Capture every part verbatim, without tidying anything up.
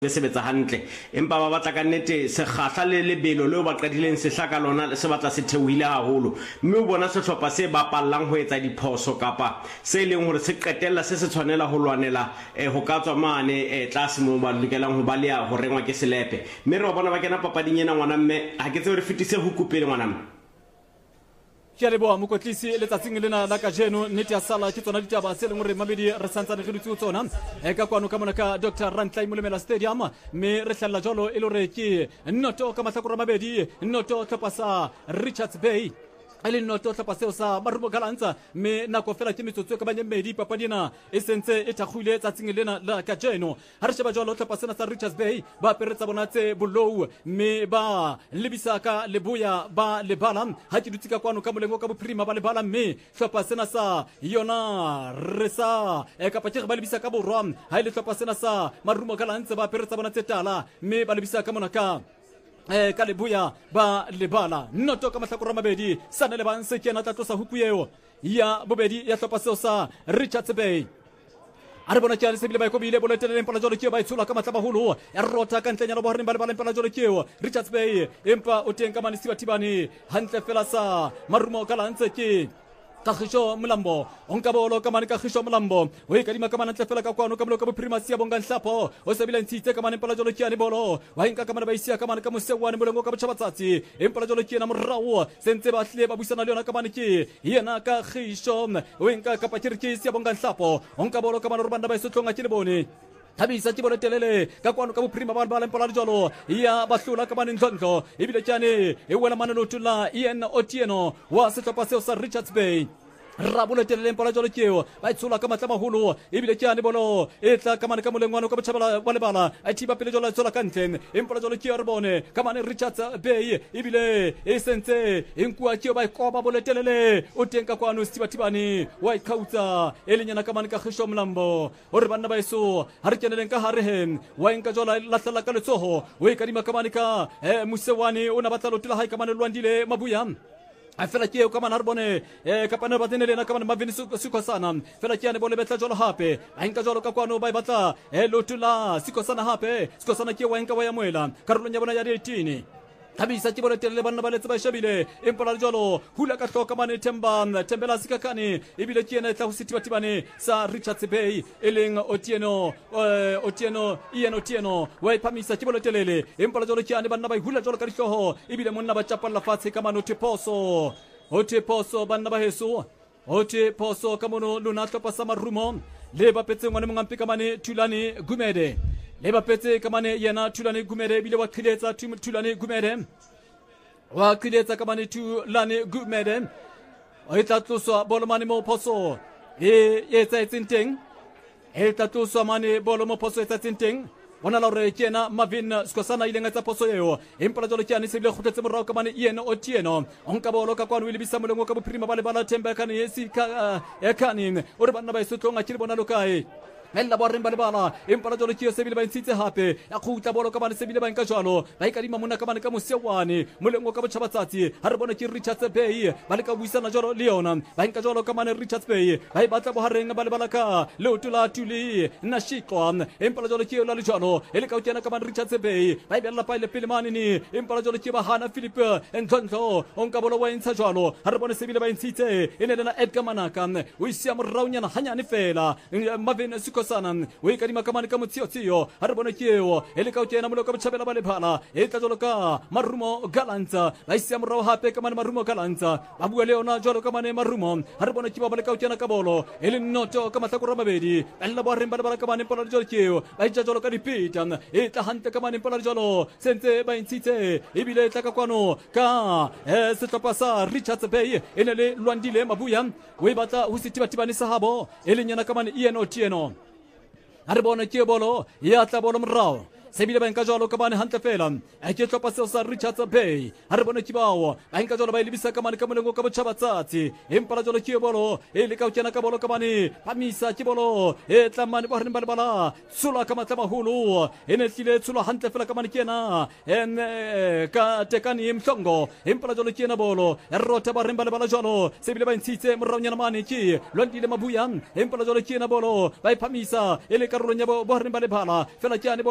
le sebetsa hantle empa ba batla ka nnete se kgahla le lebelo leo ba qadileng se hlaka lona se batla se theohile haholo mme o bona sehlopha se bapallang ho etsa diphoso kapa se leng hore se qetella se se tshwanela ho lwanela eh ho ka tswa mane eh tlase mo ba lokelang ho balea ho rengwa ke selepe mme re bona ba kena papading ena ngwana mme ha ke tse re fitise ho kupele ngwana mme ke a leboha mokotlisi letsatsing lena la kajeno nnete ya sala ke tsona ditaba tse leng hore mabedi re santsane re dutse tsona e ka kwano ka mona ka Doctor Rantlai Molemela Stadium mme re hlalla jalo e le hore ke nnoto ka mahlakore mabedi nnoto tlhopasa Richards Bay ele noto tlhapa seo sa Marumo Gallants me nako fela ke metsotso ka banye medi papadina e sentse e thakgwile tsatsing lena la kajeno ha re sheba jalo tlhapa sena sa Richards Bay ba peretsa bona tse bolou me ba lebisa ka leboya ba lebala ha ke dutse ka kwano ka molengo ka boprima ba lebala me tlhapa sena sa yona resa e ka patse ba lebisa ka borwa ha ile tlhapa sena sa Marumo Gallants ba peretsa bona tse tala me ba lebisa ka mona ka eh ka lebuya ba lebala noto ka mahlakore mabedi sana le ba ntse ke na tlatlosa huku eo ya bobedi ya tlhopa seo sa Richards Bay a re bona ke a se bile ba ikobile boleteleng pala jolo ke ba itshola ka matla baholo ya rota ka ntlenya le bohareng ba le ba pala jolo ke Richards Bay empa o teng ka manisiwa tibane hantle fela sa Marumo Gallants ke Kagisho Mlambo onka bolo ka mane Kagisho Mlambo o e kadima ka mane tlefela ka kwano ka bolo ka primacy ya bonga nhlapo o se bila ntitse ka mane pala jolo ke ani bolo wa inka ka mane ba isia ka mane ka mosewane molengo ka botshabatsatsi empala jolo ke na morao sentse ba hle ba buisana le yona ka mane ke yena Kagisho o inka ka patiriki ya bonga nhlapo onka bolo ka mane rubanda ba isotlonga ke le bone Thabisa ke boletelele ka kwano ka boprima ba ba lempola jolo ya bahlula ka mane ndlondlo ebile tjane e wela mane lotula Ian Otieno wa setlhopha seo sa Richards Bay Rabule telele mpola jolo keo ba itshola ka matla maholo ebile ke ane bolo e tla ka mane ka molengwana ka botjhabela ba lebala a thiba pele jolo tsola ka ntle empola jolo keo re bone ka mane Richards Bay ebile e sentse enkua keo ba ikoba bole telele o teng ka kwano stibatibani wa ikhautsa elenyana ka mane ka Kagisho Mlambo o re banna ba iso ha re keneleng ka hare hen wa enka jola lahlala ka letsoho o e kadima ka mane ka eh musewani o na batla lotela ha ka mane Lwandile Mabuya a fela ke ka mana bone e ka pana batene le na ka mana mavini sikosana fela ke ane bole betla jolo hape a inka jolo ka kwano ba batla e lotula sikosana hape sikosana ke wa inka wa ya moela karolo nya bona ya eighteen Thabisa ke bole telele banna ba letse ba shebile empola jolo hula ka hloka mane Themba Thembela sikakane ebile ke ene tla ho sitibatibane sa Richards Bay eleng Otieno Otieno Ian Otieno wa iphamisa ke bole telele empola jolo ke ane banna ba hula jolo ka dihloho ebile monna ba chapalla fatshe ka mane Teposo Oteposo banna ba heso Oteposo ka mono lona tlhopa sa Marumo le ba petse ngwane mongampi ka mane Thulane Gumede le ba petse ka mane yena Thulane Gumede bile wa khiletsa Thulane Gumede wa khiletsa ka mane Thulane Gumede o etla tloswa bolo mane mo phoso e etsa etsenteng e etla tloswa mane bolo mo phoso etsa etsenteng ona la re kena Marvin Skosana ile ngatsa phoso eo empa jolo ke ane se bile khutletse morao ka mane Ian Otieno onka bolo ka kwano ile bisa molengo ka boprima ba le bala Themba kana yesi ka ekani o re banna ba isotlonga ke le bona lokae ella ba rimba le bala empa jolo ke se bile ba ntshitse hape ya khutla bolo ka mane se bile ba nka jalo ba ikadima mona ka mane ka mosewane molengo ka botshabatsatsi ha re bona ke Richards Bay ba le ka buisana jolo le yona ba nka jolo ka mane Richards Bay ba batla bo hareng ba le bala ka le utula tuli na shiko empa jolo ke la le jalo ele ka utena ka mane Richards Bay ba bella pa ile pele mane ni empa jolo ke ba hana Philip Ndondlo onka bolo wa intsha jalo ha re bona se bile ba ntshitse ene le na Edgar Manaka o isia moraunyana hanyane fela Marvin sana o e kadima ka mane ka motsio tsio ha re bona ke eo ele ka utena molo ka botjhabela ba le phala e tla jolo ka Marumo Gallants ba isia morao hape ka mane Marumo Gallants ba bua le ona jolo ka mane Marumo ha re bona ke ba le ka utena ka bolo ele noto ka mahlakore mabedi ella ba remba ba ka mane pola jolo ke eo ba itja jolo ka dipita e tla hante ka mane pola jolo sentse ba intshitse ebile tla ka kwano ka e se topa sa Richards Bay ene le Lwandile Mabuya o e batla ho sitibatibane sa habo ele nyana ka mane Ian Otieno ha re bona ke bolo ya tla bolo morao se bile ba nka jolo ka mane hantle fela a ke tlhopa seo sa Richards Bay ha re bona ke bao ba nka jolo ba ilebisa ka mane ka molengo ka botshabatsatsi empa la jolo ke bolo e le ka utjena ka bolo ka mane phamisa ke bolo e tla mane ba re ba le bala tsula ka matla maholo ene tlile tsula hantle fela ka mane ke na en ka tekani Mhlongo empa la jolo ke na bolo e rota ba re ba le bala jolo se bile ba ntshitse moraunyana mane ke Lwandile Mabuya empa la jolo ke na bolo ba phamisa ele ka ronya bo re ba le bala fela ke ane bolo ba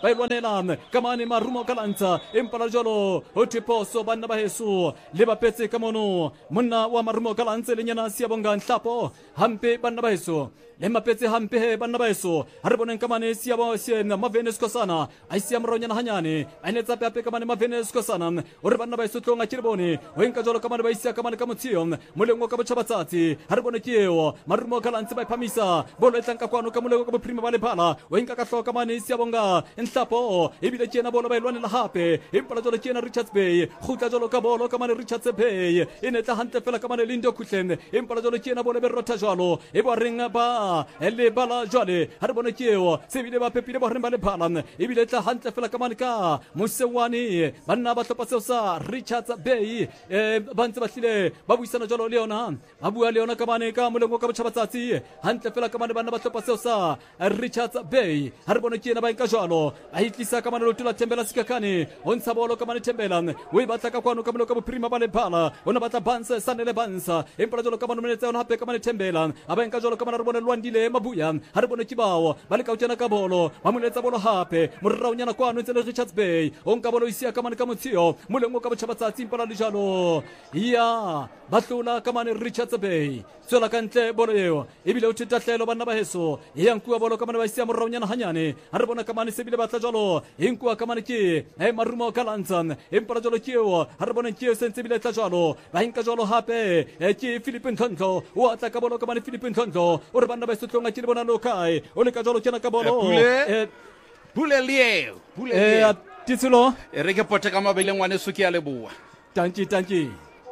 ba ilwanela ka mane marumo ka lantsha empa la jalo ho thiposo banna ba heso le bapetse ka mono monna wa marumo ka lantse lenyana Siyabonga Nhlapo hampe banna ba heso le mapetse hampe he banna ba heso ha re boneng ka mane Siyabo siena Mavene Skosana a sia moronyana hanyane a ne tsa pepe ka mane Mavene Skosana o re banna ba heso tlonga ke re bone o enka jalo ka mane ba isia ka mane ka motsio molengo ka botshabatsatsi ha re bone ke eo marumo ka lantse ba iphamisa bolo e tlanka kwano ka molengo ka boprima ba le phala o enka ka hloka mane Siyabonga Nhlapo e bile tjena bolo ba ilwanela hape empa la jalo tjena Richards Bay khutla jalo ka bolo ka mane Richards Bay e ne tla hantle fela ka mane Lindo Kutlen empa la jalo tjena bolo be rota jalo e bo ringa ba ele bala jale ha re bone ke eo se bile ba pepile bo reng ba le phala e bile tla hantle fela ka mane ka Mosewani banna ba hlopa seo sa Richards Bay e ba ntse ba hlile ba buisana jalo le yona ba bua le yona ka mane ka molengo ka botshabatsatsi hantle fela ka mane banna ba hlopa seo sa Richards Bay ha re bone ke ena ba nka jalo a itlisa ka mane lotula Thembela Sikakane o ntsha bolo ka mane Thembela o e batla ka kwano ka molengo ka boprima ba le phala o na batla bansa sanele bansa empa jalo ka mane menetse yona hape ka mane Thembela a ba nka jalo ka mane re bone Lwandile Mabuya ha re bone ke bao ba le ka utjana ka bolo ba moletsa bolo hape morraonyana kwano ntse le Richards Bay o nka bolo isia ka mane ka motsio molengo ka botshabatsatsi empa le jalo ya batlola ka mane Richards Bay tswela ka ntle bolo eo ebile o thitahlelo banna ba heso ya nkua bolo ka mane ba isia morraonyana hanyane ha re bona ka mane se bile batla jalo e nkua ka mane ke e marumo ka lantsan empa jalo ke eo ha re bona ke sentse bile tla jalo ba nka jalo hape e ke Philippe Ntonto o atla ka bolo ka mane Philippe Ntonto o re banna ba setlonga ke le bona lokai o le ka jalo kena ka bolo e pule lieo pule e lieo titselo e re ke pote ka mabele ngwane suki ya leboa tanki tanki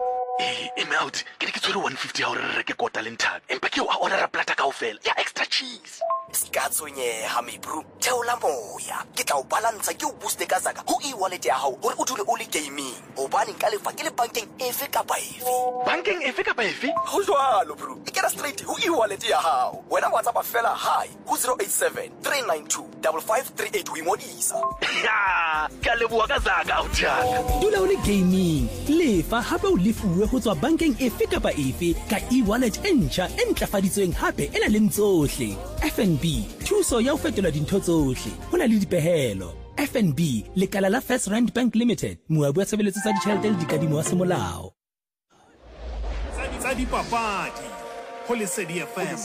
Eh, I'm out. Ke re ke tswere one fifty ha o re reke kota le nthabe. Empa ke o order plata kaofela. Ya extra cheese. Skatsonyeha mebru theola moya ke tla o balantsha ke o booste ka saka ho e-wallet ya hao hore o dule o le gaming hobane ka lefa ke le bankeng efe kapa efe Bankeng efe kapa efe? ho jwalo bro e kena straight ho e-wallet ya hao wena WhatsApp fela hi ho zero eight seven three nine two five five three eight ho ingodisa Ya, ka leboha ka zaka o tjaka. Dula o le gaming lefa hape o lefuwe ho tswa bankeng efe kapa efe ka e-wallet e ntjha e ntlafaditsweng hape e na le tsohle F N B thuso ya ho fetola dintho tsohle hona le dipehelo F N B lekala la First Rand Bank Limited moabu wa tshebeletso tsa ditjhelete le dikadimo wa semolao tsa dipapadi ho Lesedi F M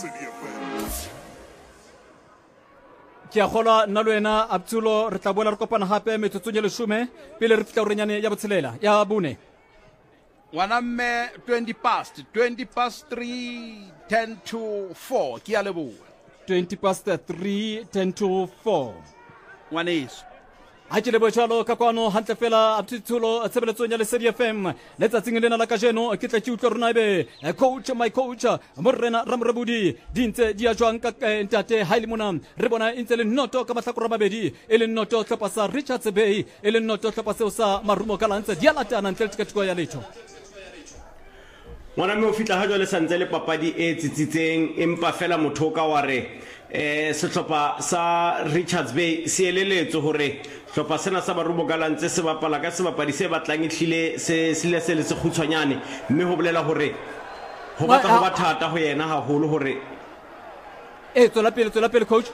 ke a kgolwa nna le wena Abtsulo re tla boela re kopana hape metsotsong ya leshome pele re fihla ho renyane ya botshelela ya bone ngwana mme twenty past twenty past three ten to four ke ya leboa twenty past three ten to four ngwaneso ha ke lebo jalo ka kwano hantle fela Abtsulo tshebeletsong ya Lesedi F M letsatsing lena la kajeno ke tla ke utlwa rona ebe coach my coach morena Ramrebudi dintse di a jwang ka ntate haile mona re bona intse le noto ka mahlakoro mabedi e le noto tlhopa sa Richards Bay e le noto tlhopa seo sa Marumo ka lantse di a latana ntle le tiketiko ya letho ngwana mme o fitla ha jwale santse le papadi e tsitsitseng empa fela motho ka wa re eh sehlopha sa Richards Bay se eleletso hore hlopa sena sa Marumo ka lantse se bapala ka se bapadi se batlang ehlile se se le se le se khutshwanyane mme ho bolela hore ho batla ho ba thata ho yena haholo hore e tswela pele tswela pele coach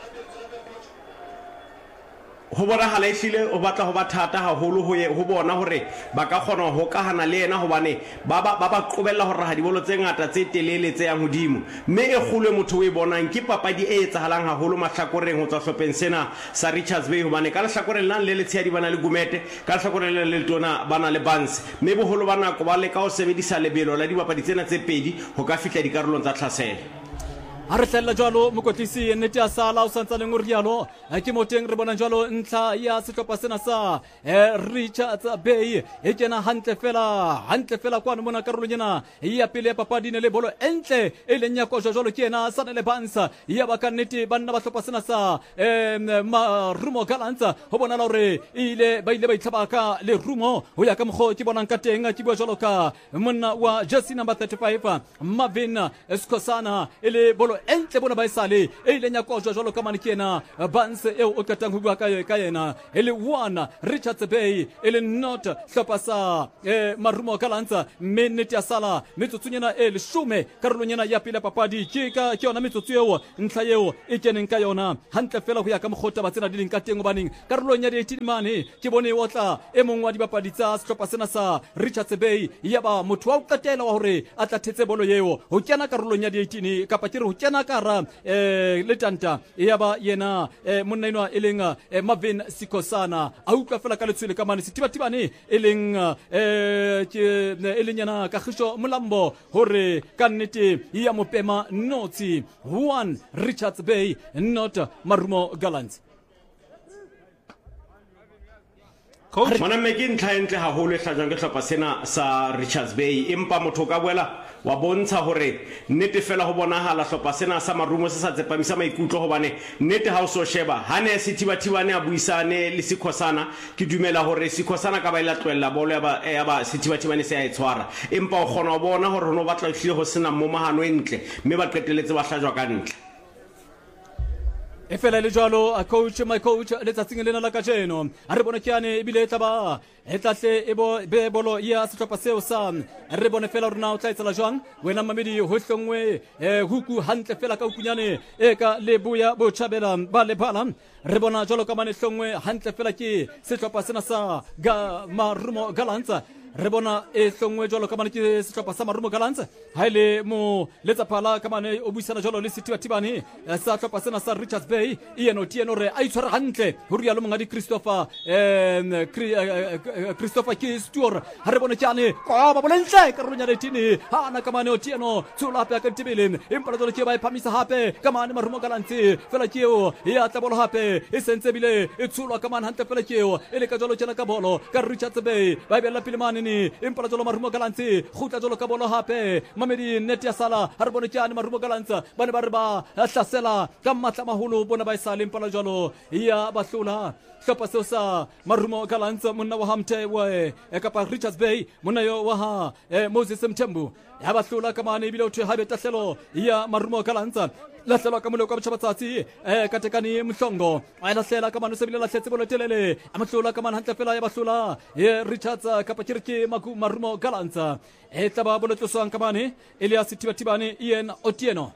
ho bona hala ehlile o batla ho ba thata haholo ho ho bona hore ba ka kgona ho kahana le yena hobane ba ba ba qobella hore ha dibolo tse ngata tse telele tse yang hodimo mme e kgolwe motho o e bonang ke papadi e etsahalang haholo mahlakoreng ho tswa hlopheng sena sa Richards Bay hobane ka lehlakoreng lana le letshehadi bana le Gumete ka lehlakoreng le le tona bana le Bans mme boholo ba nako ba le ka ho sebedisa lebelo la dibapadi tsena tse pedi ho ka fihla dikarolong tsa tlhaselo ha re hlella jwalo mokotlisi nnete a sala o santsa leng o rialo ke moteng re bona jwalo ntlha ya sehlopha sena sa Richards Bay e kena hantle fela hantle fela kwano mona karolong ena ya pele ya papadi ne le bolo entle e leng ya kojwa jwalo ke ena Sanele Bansa ya ba ka nnete banna ba sehlopha sena sa Marumo Gallants ho bona la hore ile ba ile ba itlhaba ka le Rumo ho ya ka mokgo ke bonang ka teng ke bua jwalo ka monna wa jersey number thirty-five Marvin Skosana ele bolo entle bona ba esale e ileng ya kojwa jwalo ka mane ke ena Bans eo o qetang ho bua ka ka yena e le one Richards Bay e le not hlopha sa eh, Marumo Gallants mme nnete ya sala metsotsonyana e leshome karolonyana ya pele papadi ke ka ke yona metsotso eo ntlha eo e keneng ka yona hantle fela ho ya ka mokgota ba tsena di leng ka teng baneng karolong ya eighteen mane ke bone o tla e mong wa dibapadi tsa sehlopha sena sa Richards Bay ya ba motho wa o qetela wa hore a tla thetse bolo eo ho kena karolong ya eighteen kapa ke re ho kena ka ra eh le tanta ya ba yena eh, monna enwa e leng eh, Marvin Sikosana a utlwa fela ka letswele ka mane setibatibane e leng eh ke e leng yana Kagiso Molambo hore ka nnete ya mopema notsi one Richards Bay not Marumo Gallants. Coach mana me ke ntlha entle haholo e hlajwang ke hlopha sena sa Richards Bay empa motho ka boela wa bontsha hore nnete fela ho bonahala hlopha sena sa Marumo se sa tsepamisa maikutlo hobane nnete ha o so sheba hane sithibathibane a buisane le Sikhosana ke dumela hore Sikhosana ka ba ila tloella bolo ya ba ya ba sithibathibane se a etshwara empa o kgona ho bona hore no batla hlile ho sena momahano entle mme ba qeteletse ba hlajwa ka ntle e fela le jwalo a coach my coach le tsatsing lena la kajeno a re bona kyane e bile taba e tlahle e bo be bolo ya sehlopha seo sa re bone fela rona o tla etsela jwang wena mamedi ho hlongwe e huku hantle fela ka ukunyane e ka lebuya bo thabela ba le bala re bona jwalo ka mane hlongwe hantle fela ke sehlopha sena sa ga Marumo Gallants re bona e hlongwe jwalo ka mane ke sehlopha sa Marumo Gallants ha ile mo letsa phala ka mane o buisana jwalo le setibatibane sa sehlopha sena sa Richards Bay ieno tieno re a itshwara hantle ho rialo monga di Christopher eh Christopher ke Stuart ha re bona kyane kwa ba bolentle ka ronya letini ha na ka mane o tieno tsula pa ka tibeleng empa jwalo ke ba iphamisa hape ka mane Marumo Gallants fela ke o ya tla bolo hape e sentse bile e tsulwa ka mane hantle fela ke o e le ka jwalo tjena ka bolo ka Richards Bay ba bela pele mane ni empa jwalo Marumo Gallants khutla jwalo ka bolo hape mamedi net ya sala ha re bona kyane Marumo Gallants ba ne ba re ba hlasela ka matla maholo bona ba isale empa jwalo ya ba hlula hlopha seo sa Marumo Gallants monna wa hamte wa e kapa Richards Bay monna yo wa ha Moses Mthembu ya ba hlula ka mane bile o thwe ha be tahlelo ya Marumo Gallants lahlela ka moleko ka botjhabatsatsi eh katekani mhlongo a lahlela ka mane se bile lahletse bolo telele a mahlola ka mane hantle fela ya bahlula ye Richards kapa kirke Marumo Gallants e taba bolo tloswang ka mane Elias Tibatibane Ian Otieno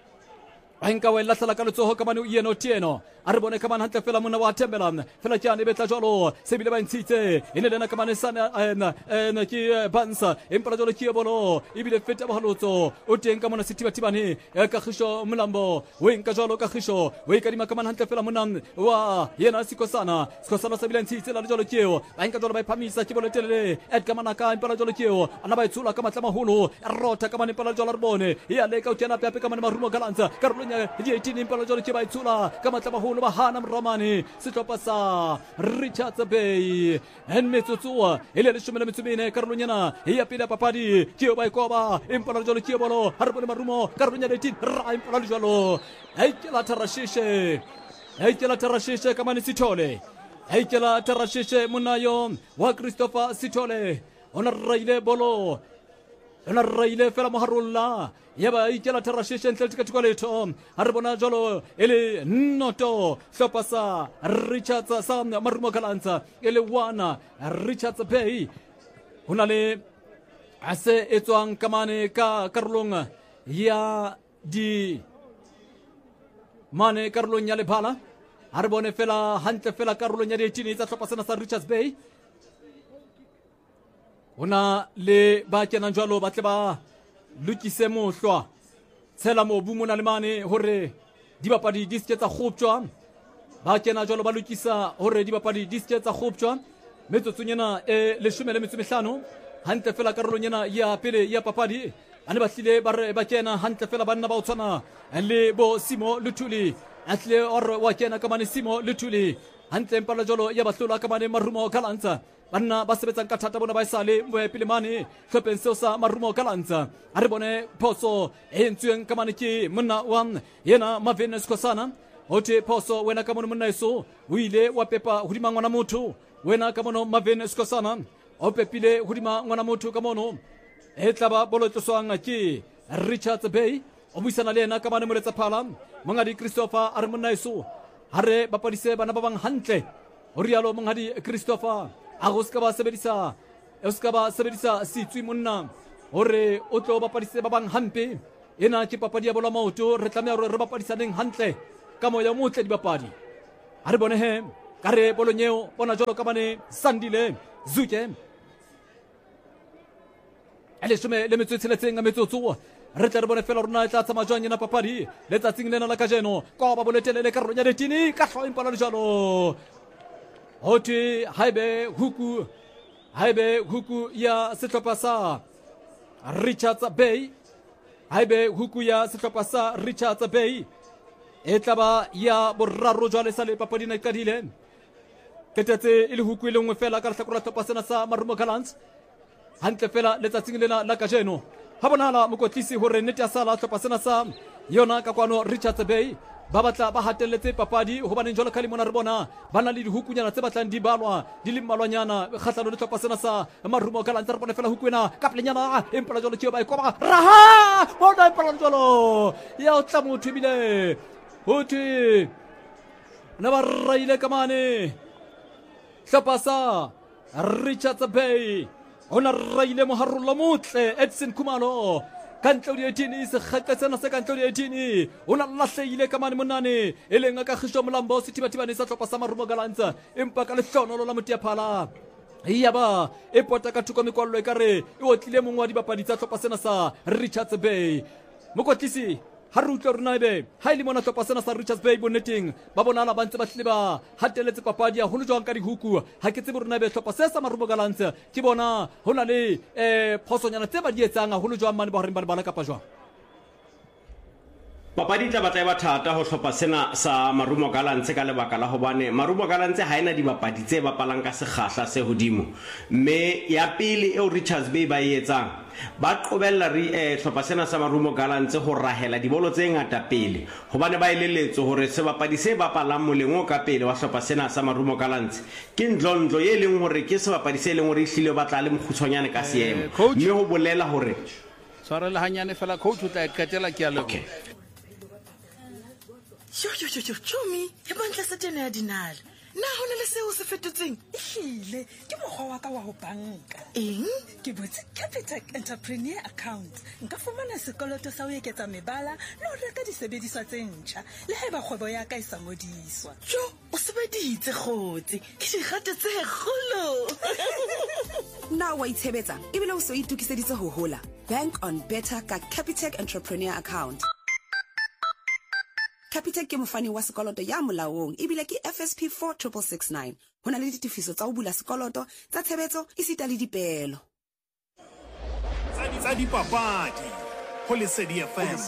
a nka wa lahlela ka letsoho ka mane Ian Otieno a re bone ka mane hantle fela mona wa thembela fela kyane betla jwalo se bile ba ntshitse ene lena ka mane sana ena ena ke Bansa empa jwalo ke bolo e bile feta ba halotso o teng ka mona Setibatibane ka Kagiso Molambo we nka jwalo ka Kagiso we ka di maka mane hantle fela mona wa yena Sikhosana Sikhosana se bile ntshitse la jwalo ke o a nka jwalo ba iphamisa ke bolo telele Edgar Manaka empa jwalo ke o ana ba itsula ka matla maholo rota ka mane empa jwalo re bone ya le ka o tena pepe ka mane Marumo Gallants karolonya di eighteen empa jwalo ke ba itsula ka matla maholo ba hana Mramani sehlopha sa Richards Bay en metsotso e le leshome le metso e mene karolonyana ya pele papadi ke ba ikoba empa la jwalo ke bolo ha re bone Marumo karolonya eighteen ra empa la jwalo ai ke la tarashishe ai ke la tarashishe ka mane Sithole ai ke la tarashishe munayo wa Christopher Sithole ona raile bolo ona raile fela moharolla yaba ikela tarashishe ntle ka letho ha re bona jwalo ele noto hlopha sa Richards sa Marumo Gallants ele one Richards Bay hona le ase etswang kamane ka karolong ya di mane karolong ya lebala ha re bone fela hantle fela karolong ya eighteen tsa hlopha sena sa Richards Bay hona le ba kenang jwalo ba tle ba lokise mohlwa tshela mobu mona le mane hore dibapadi di se tsa khoptswa ba kena jwalo ba lokisa hore dibapadi di se tsa khoptswa metsotsonyana e leshome le metso mehlano hantle fela karolonyana ya pele ya papadi ane ba hlile ba re ba kena hantle fela banna ba o tshwana le bo Simo Luthuli atle or wa kena ka mane Simo Luthuli hantle mpala jwalo ya ba hlola ka mane Marumo Gallants banna ba sebetsang ka thata bona ba isale pele mane hlopeng seo sa Marumo Gallants a re bone phoso e entsweng ka mane ke monna wa yena Marvin Sikhosana hote phoso wena ka mona monna eso o ile wa pepa hodima ngwana motho wena ka mona Marvin Sikhosana o pepile hodima ngwana motho ka mono e tla ba bolo tloswang ke Richards Bay o buisana le ena ka mane moletsa phala mongadi Christopher a re monna eso ha re bapadise bana ba bang hantle o rialo mongadi Christopher a go ska ba sebedisa o ska ba sebedisa sitswi monna hore o tlo bapadise ba bang hampe ena ke papadi ya bola maoto re tlameha hore re bapadisaneng hantle ka moya motle di bapadi ha re bone he ka re bolonyeo bona jolo ka mane Sandile Zuke ele shome le metso tsheletseng a metsotso re tla re bone fela rona tla tsama jwang ena papadi le tsatsing lena la kajeno ka ba boletelele ka ronya letini ka hlo impala le jalo hoti haibe huku haibe huku ya setlhopha sa Richards Bay haibe huku ya setlhopha sa Richards Bay e tlaba ya boraro jwale sa le papadi na kadile ketetse ile huku ile ngwe fela ka hlakura tlhopha sena sa Marumo Gallants hantle fela le tsatsing lena la kajeno ha bonala mokotlisi hore nnete ya sala tlhopha sena sa yona ka kwano Richards Bay ba batla ba hatelletse papadi hobane jwalo ka limona re bona bana le dihukunyana tse batlang di balwa di le malwanyana kgahlano le tlhopha sena sa Marumo Gallants re bona fela hukuena ka plenyana empela jwalo tshio ba ikoba raha bona empela jwalo ya o tla motho bile hothi na ba raile ka mane tlhopha sa Richards Bay ona raile moharolo motle Edson Khumalo kantle di eighteen se khatsena se kantle di eighteen ona lahleile ka mane monane e lenga ka khisho molambo se tibatibane sa tlhopha sa Marumo Gallants empa ka lehlono la motia phala iya ba e pota ka thuko mekwallo e kare e otlile mongwe wa dibapadi tsa tlhopha sena sa Richards Bay mokotlisi ha re utlwa rona ebe ha ile mona tlhopha sena sa Richards Bay bonneting ba bonala ba ntse ba hleba hateletse papadi ya ho jwang ka dihuku ha ke tsebe rona ebe tlhopha se sa Marumo Gallants ke bona hona le eh phosonyana tse ba di etsang ha ho jwang mane ba hore ba bana kapa jwang papadi tla batla e ba thata ho hlopha sena sa Marumo Gallants ka lebaka la hobane Marumo Gallants ha ena dibapadi tse bapalang ka sekgahla se hodimo mme ya pele eo Richards Bay ba e etsang ba qobella ri eh hlopha sena sa Marumo Gallants ho rahela dibolo tse ngata pele hobane ba ileletso hore se bapadi se bapalang molengo ka pele wa hlopha sena sa Marumo Gallants ke ndlondlo ye leng hore ke se bapadi se leng hore e hlile batla le mokgutshwanyane ka seemo mme ho bolela hore tshwara le hanyane fela coach o tla iketela ke a le okay yo yo yo yo Chomi e bantla sa tena ya dinala na hona le seo se fetotseng ehlile ke mokgwa wa ka wa ho banka eng ke botse Capitec Entrepreneur Account nka fumana sekoloto sa ho eketsa mebala le ho reka disebediswa tse ntjha le haeba kgwebo ya ka e sa ngodiswa yo o sebeditse kgotsi ke digate tse kgolo na wa itshebetsa ebile o se o itukiseditse ho hola bank on better ka Capitec Entrepreneur Account. Capitec ke mofani wa sekoloto ya molaong ebile ke F S P four six six nine hona le ditifiso tsa ho bula sekoloto tsa tshebetso isita le dipelo tsa dipapadi ho Lesedi F M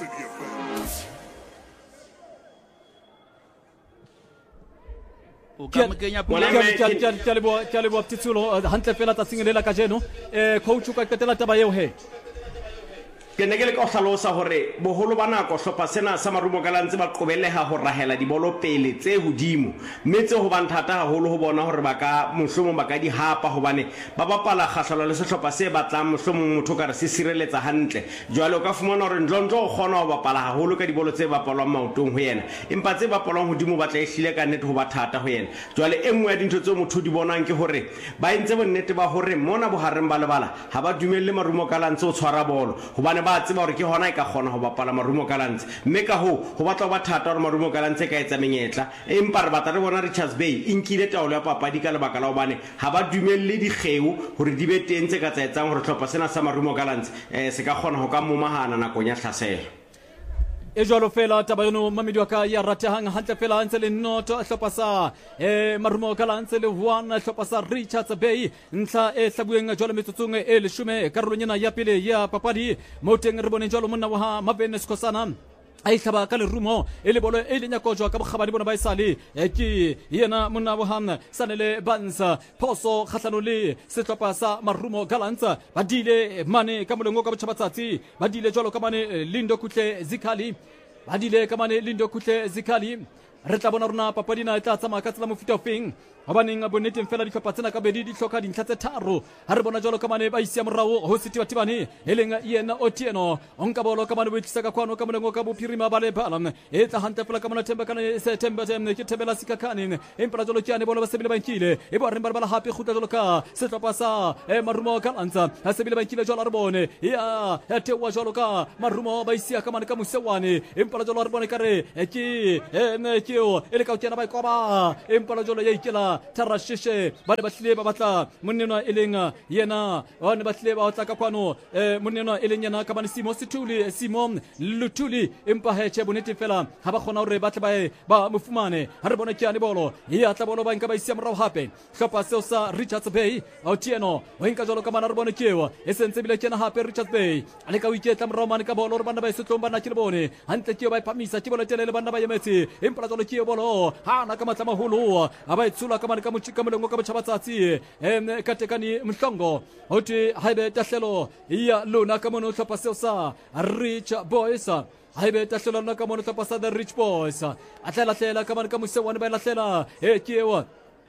o ka mokenya pula ke le bo ke le bo titsulo hantle fela tsatsing le la kajeno eh coach ka ketela taba eo he ke ne ke le ka hlalosa hore boholo ba nako hlopha sena sa Marumo Gallants ba qobeleha ho rahela dibolo pele tse hodimo mme tse ho ba nthata haholo ho bona hore ba ka mohlomong ba ka di hapa hobane ba bapala kgahlalo le sehlopha se batlang mohlomong motho ka re se sireletsa hantle jwale o ka fumana hore ndlondlo o kgona ho bapala haholo ka dibolo tse bapalwang maotong ho yena empa tse bapalwang hodimo ba tla ehlile ka nnete ho ba thata ho yena jwale e nngwe ya dintho tse motho di bonang ke hore ba entse bonnete ba hore mona bohareng ba lebala ha ba dumelle Marumo Gallants o tshwara bolo hobane ba tseba hore ke hona e ka kgona ho bapala Marumo Gallants mme ka ho ho batla ba thata hore Marumo Gallants ka etsa menyetla empa re batla re bona Richards Bay inkile taolo ya papadi ka lebaka la hobane ha ba dumelle dikgeu hore di be teng tse ka tsa etsang hore hlopha sena sa Marumo Gallants eh se ka kgona ho ka momahana nakong ya tlhaselo e jwalo fela taba yono mamedi wa ka ya ratehang hantle fela ntse le noto hlopha sa eh Marumo Gallants le one hlopha sa Richards Bay ntla e hlabueng jwalo metsotsong e leshome karolonyana ya pele ya papadi moteng re bone jwalo monna wa Mabene Skosana a itlhaba ka lerumo e le bolo e le nyakojwa ka bogabadi bona ba isale ke yena monna wa ham sanele bansa phoso khatlano le setlhopha sa Marumo Gallants ba dile mane ka molengo ka botšhabatsatsi ba dile jwalo ka mane Lindo Kutle Zikhali ba dile ka mane Lindo Kutle Zikhali re tla bona rona papadina e tla tsamaya ka tsela mofuta ofeng gobaneng a bonneteng fela ditlhopha tsena ka bedi di tlhoka dintlha tse tharo ga re bona jalo ka mane ba isia morao go setibatibane e leng yena otieno onka bolo ka mane bo itlisa ka kwano ka molengo ka bophirima ba lebala e tla hantle fela ka mona thembekane se thembete ke thebela sikakane empa jalo ke ane bolo ba sebile bankile e bo re ba bala hape khutla jalo ka setlhopha sa e marumo ka lantsa a sebile bankile jalo re bone ya ya tewa jalo ka marumo ba isia ka mane ka musewane empa jalo re bone kare ke ene ke o e le ka tsena ba ikoba empa jalo ya ikela tarashishe ba ne ba tlile ba batla monnena e leng yena ba ne ba tlile ba batla ka kwano eh monnena e leng yena ka bane Simo Situli Simo Lutuli empa heche bonete fela ha ba khona hore ba tle ba ba mofumane ha re bona ke ane bolo ya tla bolo ba nka ba isia morao hape hlopha seo sa Richards Bay Otieno wa nka jolo ka mana re bona kewa e sentse bile kena hape Richards Bay ale ka wiketla morao mane ka bolo re bana ba isetlo bana ke le bone hantle ke ba iphamisa ke bolo telele bana ba yemetse empa jolo ke bolo ha na ka matla maholo aba itsula ka mane ka mochika molengo ka botshabatsatsi em katekani mhlongo hoti haibe tahlelo ya lona ka mono hlopha seo sa Rich Boys haibe tahlelo lona ka mono hlopha sa the Rich Boys atlela tlela ka mane ka musewane ba lahlela e kewa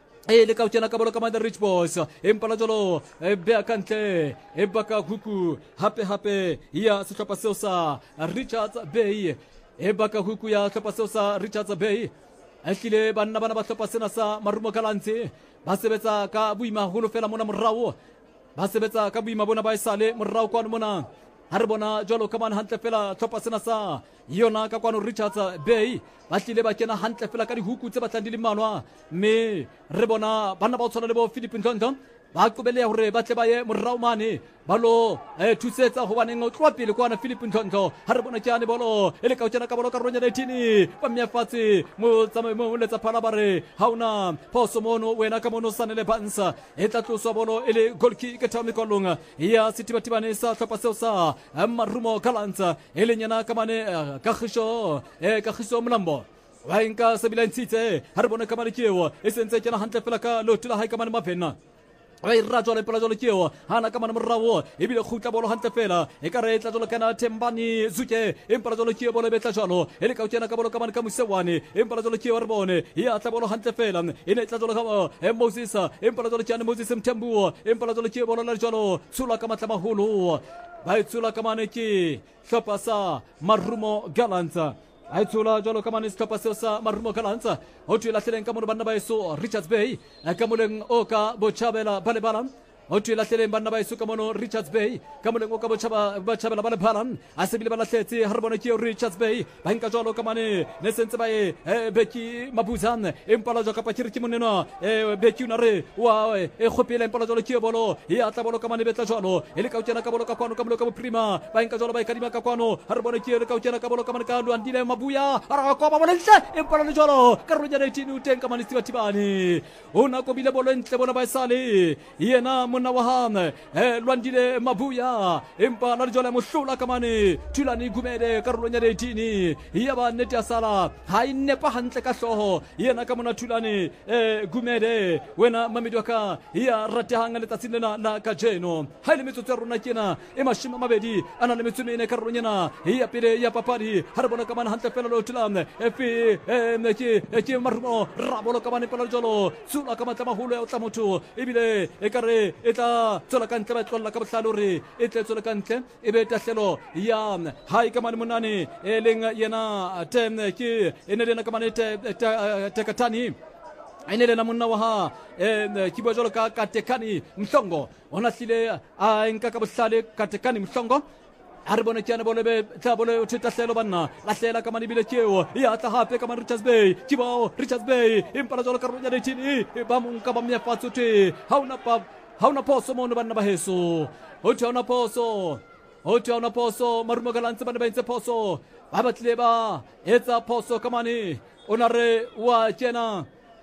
e le ka tsena ka bolo ka mane Rich Boys empa la jolo e bea kantle e baka huku hape hape ya sehlopha seo sa Richards Bay e baka huku ya sehlopha seo sa Richards Bay a tlile banna bana ba hlopha sena sa Marumo Gallants ba sebetsa ka boima holo fela mona morao ba sebetsa ka boima bona ba isale morao kwa mona ha re bona jalo ka man hantle fela hlopha sena sa yona ka kwano Richards Bay ba tlile ba kena hantle fela ka dihuku tse batlang di le malwa mme re bona banna ba tshwana le bo Philip Ntonto ba qobele hore ba tle ba ye morao mane balo eh thusetsa go baneng o tloa pele kwana Philip Ntonto ha re bona ke ane bolo e le ka tsena ka bolo ka ronya eighteen ba mmefatse mo tsama mo letsa phala ba re hauna phoso mono wena ka mono sanele bansa e tla tloswa bolo e le goal kick ka thami kolonga ya sitibatibane sa tlhopa seo sa Marumo Gallants e le nyana ka mane ka khisho e ka khiso mlambo wa inka sebila ntitse ha re bona ka mane kewa e sentse kena hantle fela ka lotula ha ka mane mavena wa irajwa le pela jolo kewa hana ka mane morao e bile khutla bolo hantle fela e ka re tla jolo kana Thembani Zuke empa jolo kewa bolo betla jolo e le ka tsena ka bolo ka mane ka musewane empa jolo kewa re bone ya tla bolo hantle fela e ne tla jolo ka e Moses empa jolo tsana Moses Mtembu empa jolo kewa bolo la jolo tsula ka matla maholo ba itsula ka mane ke hlopha sa Marumo Gallants a itsula jolo ka mane hlopha seo sa Marumo Gallants ho twela tleleng ka mono banna ba eso Richards Bay ka moleng o ka bochabela balebala ho twela tleleng banna ba eso ka mono Richards Bay ka moleng o ka bochaba bochabela balebala a sebile ba lahletse ha re bona ke Richards Bay ba nka jolo ka mane ne sentse ba e Beki Mabuzan empa la joka patiri ke moneno e Beki una re wa e khopela empa la jolo ke bolo ya tla bolo ka mane betla jolo e le ka tsena ka bolo ka kwano ka bolo ka prima ba nka jolo ba ikadima ka kwano ha re bona ke le ka tsena ka bolo ka mane ka Luandile Mabuya ara ka ba bolentle empa la jolo ka ronya eighteen u teng ka mane Sibatibane ona ko bile bolo ntle bona ba isale yena monna wa hane e Luandile Mabuya empa la jolo mo hlola ka mane Thulani Gumede ka ronya eighteen ya ba nete ya sala ha inepa hantle ka hloho yena ka mona Thulani e Gumede wena mamedi ka ya ratehanga letsatsing lena la ka jeno ha ile metsotso rona kena e mashima mabedi ana le metsono ene ka ronyana ya pele ya papadi ha re bona ka mana hantle fela lo Thulani e fi e meke e ke Marumo rabolo ka mane pela jolo tsula ka matla maholo ya tla motho e bile e kare e tla tsola ka ntle ba tlolla ka bohlalo re e tle tsola ka ntle e be tahlelo ya hai ka mane monane e leng yena tem ke ene lena ka mane te te katani ene lena monna wa ha e ke bojolo ka katekani Mhlongo ona hlile a nka ka bohlale katekani Mhlongo ha re bona tsena bolo be tla bolo theta hlelo banna la hlela ka mane bile kewa ya tla hape ka mane Richards Bay kibao Richards Bay empa jolo ka ronya eighteen e ba monka ba mmefatso te hauna pa hauna poso mono banna ba heso ho tsona poso ho tsona poso Marumo Gallants bana ba ntse poso ba batle ba etsa poso ka mane ona re wa tsena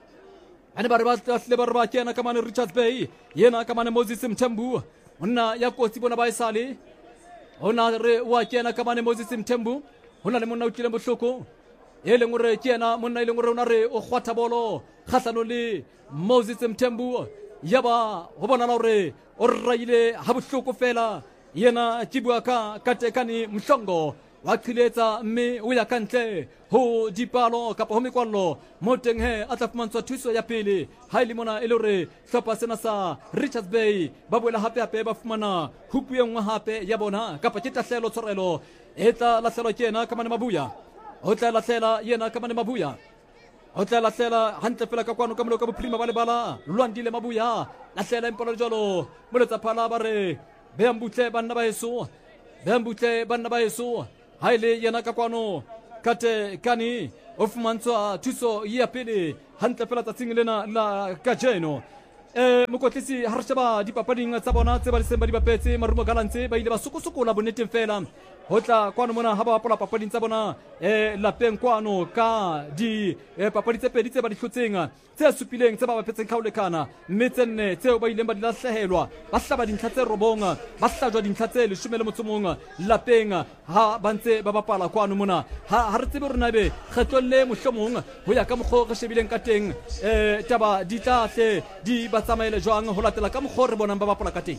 ane ba re ba tle ba re ba tsena ka mane Richards Bay yena ka mane Moses Mtembu ona ya kotsi bona ba isale ona re wa tsena ka mane Moses Mtembu ona le monna o tlile bohloko e leng gore tsena monna ile gore ona re o khwatha bolo khahlano le Moses Mtembu yaba ho bona la hore o raile ha bohloko fela yena kibua ka katekani Mhlongo wa qiletsa mme o ya kantle ho dipalo kapa ho mekwallo mo teng he a tla fumantshwa thuso ya pele ha ile mona e le hore hlopha sena sa Richards Bay ba boela hape hape ba fumana hupu e nngwe hape ya bona kapa ke tahlelo tshwarelo e tla lahlelwa ke yena Kamane Mabuya o tla lahlela yena Kamane Mabuya o tla lahlela hantle fela ka kwano ka molo ka bophirima ba lebala Lwandile Mabuya lahlela impolo jalo moletsa phala ba re beambutle banna ba heso beambutle banna ba heso ha ile yena ka kwano kate kani o fumantshwa thuso ya pele hantle fela tsatsing lena la kajeno eh mokotlisi ha re sheba dipapading tsa bona tse ba leseng ba di bapetse Marumo Gallants ba ile ba sokosokola bonneteng fela ho tla kwano mona ha ba bapola papading tsa bona eh lapeng kwano ka di eh, papadi tse pedi tse ba di hlotseng tse supileng tse ba bapetseng khaolekana mme tse nne tseo ba ileng ba di lahlehelwa ba hlaba dintlha tse robonga ba hlajwa dintlha tse leshome le motsomong lapeng ha ba ntse ba bapala kwano mona ha ha re tsebe hore nabe kgetlolle mohlomong ho ya ka mokgo re shebileng ka teng eh taba di tlahle di ba tsamaile jwang ho latela ka mokgo re bonang ba bapala ka teng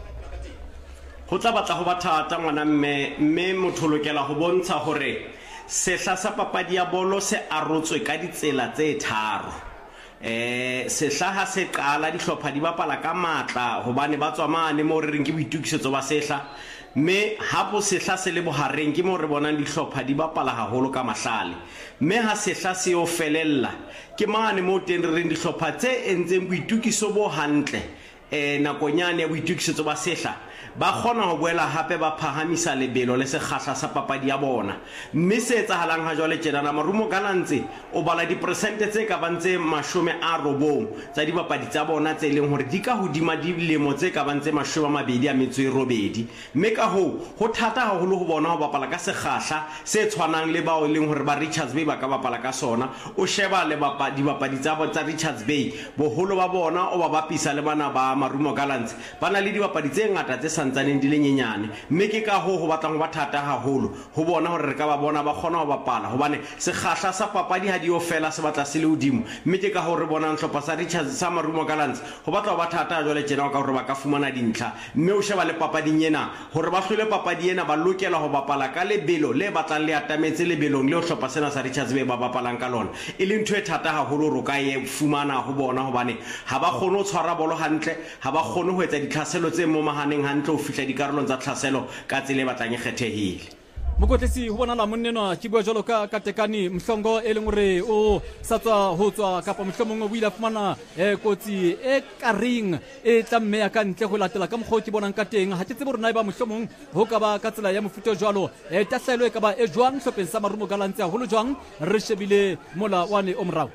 ho tla batla ho ba thata ngwana mme mme motho lokela ho bontsha hore sehla sa papadi ya bolo se arotswe ka ditsela tse tharo eh sehla ha se qala dihlopha di bapala ka matla hobane ba tswa mane mo re reng ke boitukisetso ba sehla mme ha bo sehla se le bohareng ke mo re bonang dihlopha di bapala haholo ka mahlale mme ha sehla se o felella ke mane mo teng re reng dihlopha tse entseng boitukiso bo hantle eh nakonyane ya boitukisetso ba sehla ba khona ho boela hape ba phahamisa lebelo le sekgahla sa papadi ya bona mme se etsahalang ha jwale tjena na Marumo Gallants o bala di percent tse ka bantse mashome a robong tsa dibapadi tsa bona tse leng hore di ka hodima dilemo tse ka bantse mashome a mabedi a metso e robedi mme ka ho ho thata haholo ho bona ho bapala ka sekgahla se tshwanang le bao leng hore ba Richards Bay ba ka bapala ka sona o sheba le bapadi dibapadi tsa bona tsa Richards Bay boholo ba bona o ba bapisa le bana ba Marumo Gallants bana le dibapadi tse ngata tse santsaneng di le nyenyane mme ke ka ho ho batlang ho ba thata haholo ho bona hore re ka ba bona ba khona ho bapala hobane sekgahla sa papadi ha di o fela se batla se le hodimo mme ke ka ho re bonang hlopha sa Richards sa Marumo Gallants ho batla ho ba thata jwale tjena ka hore ba ka fumana dintlha mme o sheba le papading ena hore ba hlole papadi ena ba lokela ho bapala ka lebelo le batlang le atametse lebelong le ho hlopha sena sa Richards Bay ba bapalang ka lona e le ntho e thata haholo ro ka e fumana ho bona hobane ha ba khone ho tshwara bolo hantle ha ba khone ho etsa ditlhaselo tse mo mahaneng hantle o fihla dikarolong tsa tlhaselo ka tsele batlang e kgethehile mokotlisi ho bona la monnenwa ke bua jalo ka katekani Mhlongo e leng hore o satswa ho tswa kapa mohlomong o buile fumana e kotsi e kareng e tlamme ya ka ntle go latela ka mokgo ke bonang ka teng ha ke tsebe hore na ba mohlomong ho ka ba ka tsela ya mofuto jwalo e tahlelo e ka ba e jwang hlopheng sa Marumo Gallants haholo jwang re shebile mola wane o morao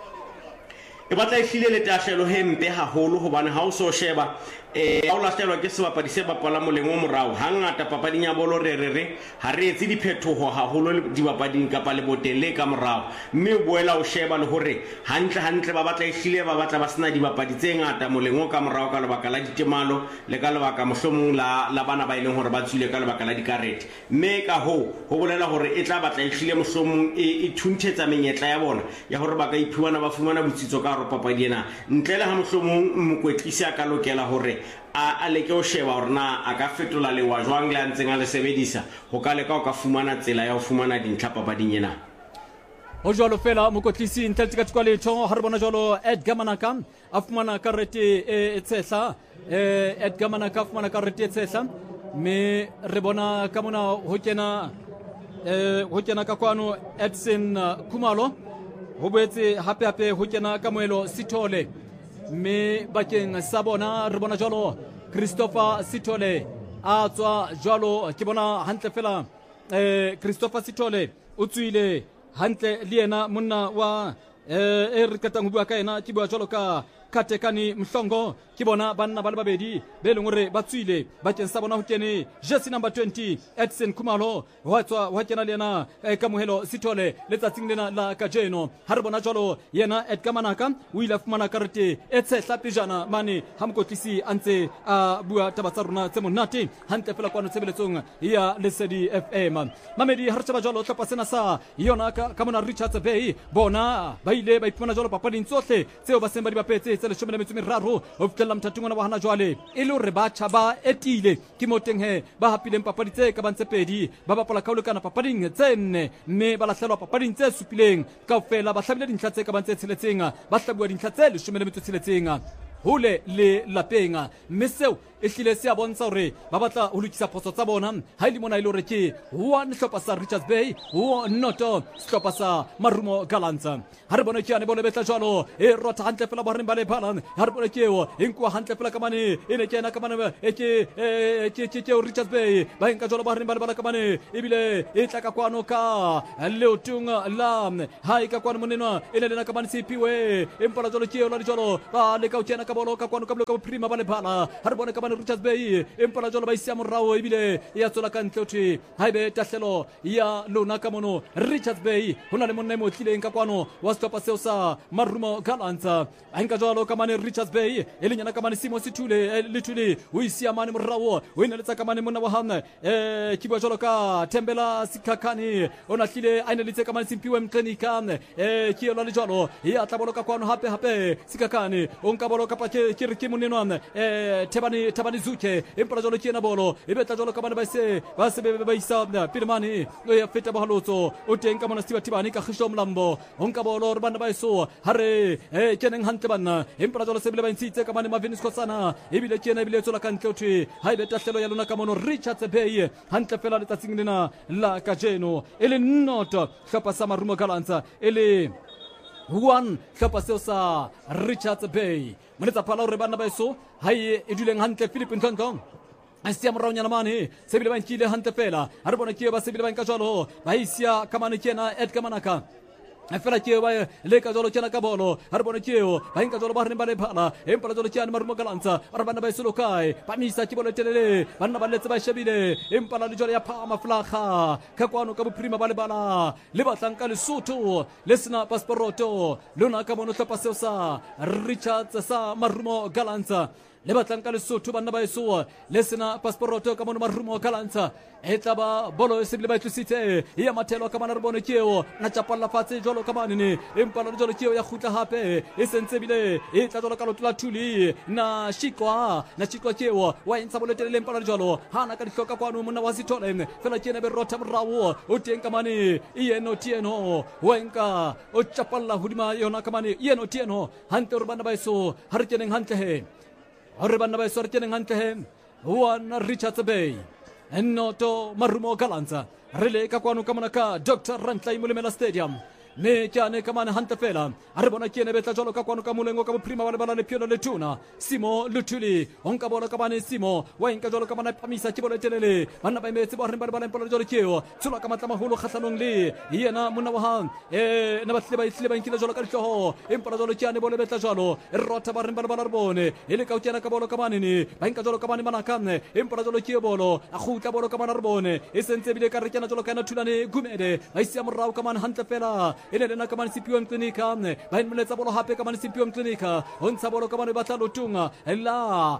e batla e hlile le tahlelo hempe haholo hobane ha o so sheba eh ha o lahlehelwa ke sebapadi se bapala moleng o morao hangata papading ya bolo re re re ha re etse diphethoho haholo dibapading kapa le botele ka morao mme o boela o sheba le hore hantle hantle ba batla e hlile ba batla ba sena dibapadi tse ngata moleng o ka morao ka lebaka la ditemalo le ka lebaka mohlomong la la bana ba ileng hore ba tswile ka lebaka la dikarete mme ka ho ho bolela hore e tla batla e hlile mohlomong e thunthetsa menyetla ya bona ya hore ba ka iphuana ba fumana botsitso ka ro papadi ena ntle le ha mohlomong mokwetlisi a ka lokela hore a leke o sheba hore na a ka fetola lewa jwang le a ntseng a le sebedisa ho ka leka o ka fumana tsela ya ho fumana dintlha papading ena ho jwalo fela mokotlisi ntle tika tshwa letho ha re bona jwalo Edgar Manaka a fumana karete e tshehla eh Edgar Manaka a fumana karete e tshehla me re bona ka mona ho kena eh ho kena ka kwano Edson Khumalo ho boetse hape hape ho kena ka moelo Sithole me bakeng sa bona re bona jwalo Christopher Sithole a tswa jwalo ke bona hantle fela eh Christopher Sithole o tswile hantle le yena monna wa eh e re katang ho bua ka ena ke bua jwalo ka katekani Mhlongo ke bona banna ba le babedi be leng hore ba tswile bakeng sa bona ho kene jersey number twenty Edson Khumalo wa tswa wa kena le yena ka mohelo Sithole letsatsing lena la kajeno ha re bona jwalo yena Edgar Manaka o ile fumana karete e tshehla pejana mane ha mokotlisi a ntse a bua taba tsa rona tse monate hantle fela kwano tshebeletsong ya Lesedi F M mamedi ha re tsaba jwalo tlhapa sena sa yona ka ka mona Richards Bay bona ba ile ba ipona jwalo papading tsohle tseo ba seng ba di bapetse tse leshome le metso e meraro ho fihlella mothating ona wa hana jwale e le hore batjha ba etile ke mo teng he ba hapileng papadi tse ka bantse pedi ba bapala ka ho lekana papading tse nne mme ba lahlelwa papading tse supileng kaofela ba hlabile dintlha tse ka bantse tsheletseng ba hlabuwa dintlha tse leshome le metso e tsheletseng hole le lapeng mme seo e hlile se a bontsha hore ba batla ho lokisa phoso tsa bona ha ile mona ile hore ke one hlopha sa Richards Bay o noto hlopha sa Marumo Gallants ha re bona ke ane bole betla jwalo e rota hantle fela ba reng ba le phalang ha re bona ke o enkwa hantle fela ka mane e ne ke ena ka mane e ke e ke ke Richards Bay ba enka jwalo ba reng ba le bala ka mane e bile e tla ka kwano ka leotung la ha e ka kwano monena e le na ka mane sipiwe empa la jwalo ke o la jwalo ba le ka utena ka bolo ka kwano ka bolo ka prima ba le phala ha re bona ka Richards Bay empa la jwalo ba isia morao ebile ya tsola ka ntle uthi haibe tahlelo ya lona ka mono Richards Bay hona le monna mo tlileng ka kwano wa stopa seo sa Marumo Gallants a enka jwalo ka mane Richards Bay e lenyana ka mane Simo Sithule le thule o isia mane morao o ina letsa ka mane monna wa hana eh ke bua jwalo ka Thembela Sikhakhane ona tlile a ina letsa ka mane Simpiwe Mqenika eh ke yona le jwalo ya tla bolo ka kwano hape hape Sikhakhane o nka bolo ka pa ke ke re ke monenwana eh Thebani Thebani Zuke empa jwalo ke na bolo e betla jwalo ka bana ba se ba se ba isa Pilemani o ya feta ba halotso o teng ka mona Steve Tibani ka Khisho Mlambo o nka bolo re bana ba eso hare eh keneng hantle bana empa jwalo se bile ba ntshitse ka mane Marvin Skhosana e bile ke na bile tsola ka ntle uthi ha ile tahlelo ya lona ka mono Richards Bay hantle fela le tsatsing lena la kajeno e le noto hlopha sa Marumo Gallants e le one hlopha seo sa Richards Bay monetsa phala hore bana ba eso hae e duleng hantle Philip Ntonto a sia morao nyana mane se bile ba nkile hantle fela ha re bona ke ba se bile ba nka jwalo ba isia ka mane kena Edgar Manaka fela ke ba le ka jolo tjena ka bolo ha re bona ke o ba nka jolo ba re ba le phala empa jolo tjena Marumo Gallants ba bana ba isolo kai ba misa ke bolo telele bana ba letse ba shebile empa la jolo ya phama flakha ka kwano ka boprima ba le bala le batlang ka Lesotho le sena passporoto lona ka mono hlopha seo sa Richards sa Marumo Gallants le batlang ka Lesotho bana ba eso le sena passporoto ka mono Marumo Gallants e tla ba bolo se bile ba tlisitse ya mathelo ka mana re bone keo na chapalla fatse jolo ka manene empa la jolo keo ya khutla hape e sentse bile e tla jolo ka lotla thuli na shikwa na shikwa keo wa intsa bolo telele empa la jolo hana ka dihloka kwano mona wa sitholeng fela ke ne be rota morao o teng ka mane ieno tieno wenka o chapalla hudima yona ka mane ieno tieno hante re bana ba eso ha re keneng hantle he ha re bana ba eso re keneng hantle he one Richards Bay Noto Marumo Gallants re le ka kwano ka mona ka Doctor Rantlai Mulemela Stadium me kyane ka mane hante fela a re bona ke ne betla jolo ka kwano ka molengo ka boprima ba le bala le piolo le tuna Simo Luthuli onka bola ka bane Simo wa enka jolo ka bana phamisa ke bolo telele bana ba imetse ba re ba le bala polo jolo keo tsula ka matla maholo khatlanong le yena mona wa hang eh na ba tle ba itle ba nkile jolo ka dihloho empa jolo kyane bolo betla jolo e rota ba re ba le bala re bone e le ka utjana ka bolo ka bane ni ba enka jolo ka bane mana kanne empa jolo keo bolo a khutla bolo ka bana re bone e sentse bile ka re kyana jolo ka na thulane gumede ba isia morao ka mane hante fela e le na ka mane Simpiwe Mqenika ba inmoletsa bolo hape ka mane Simpiwe Mqenika ontsha bolo ka mane batla lotunga la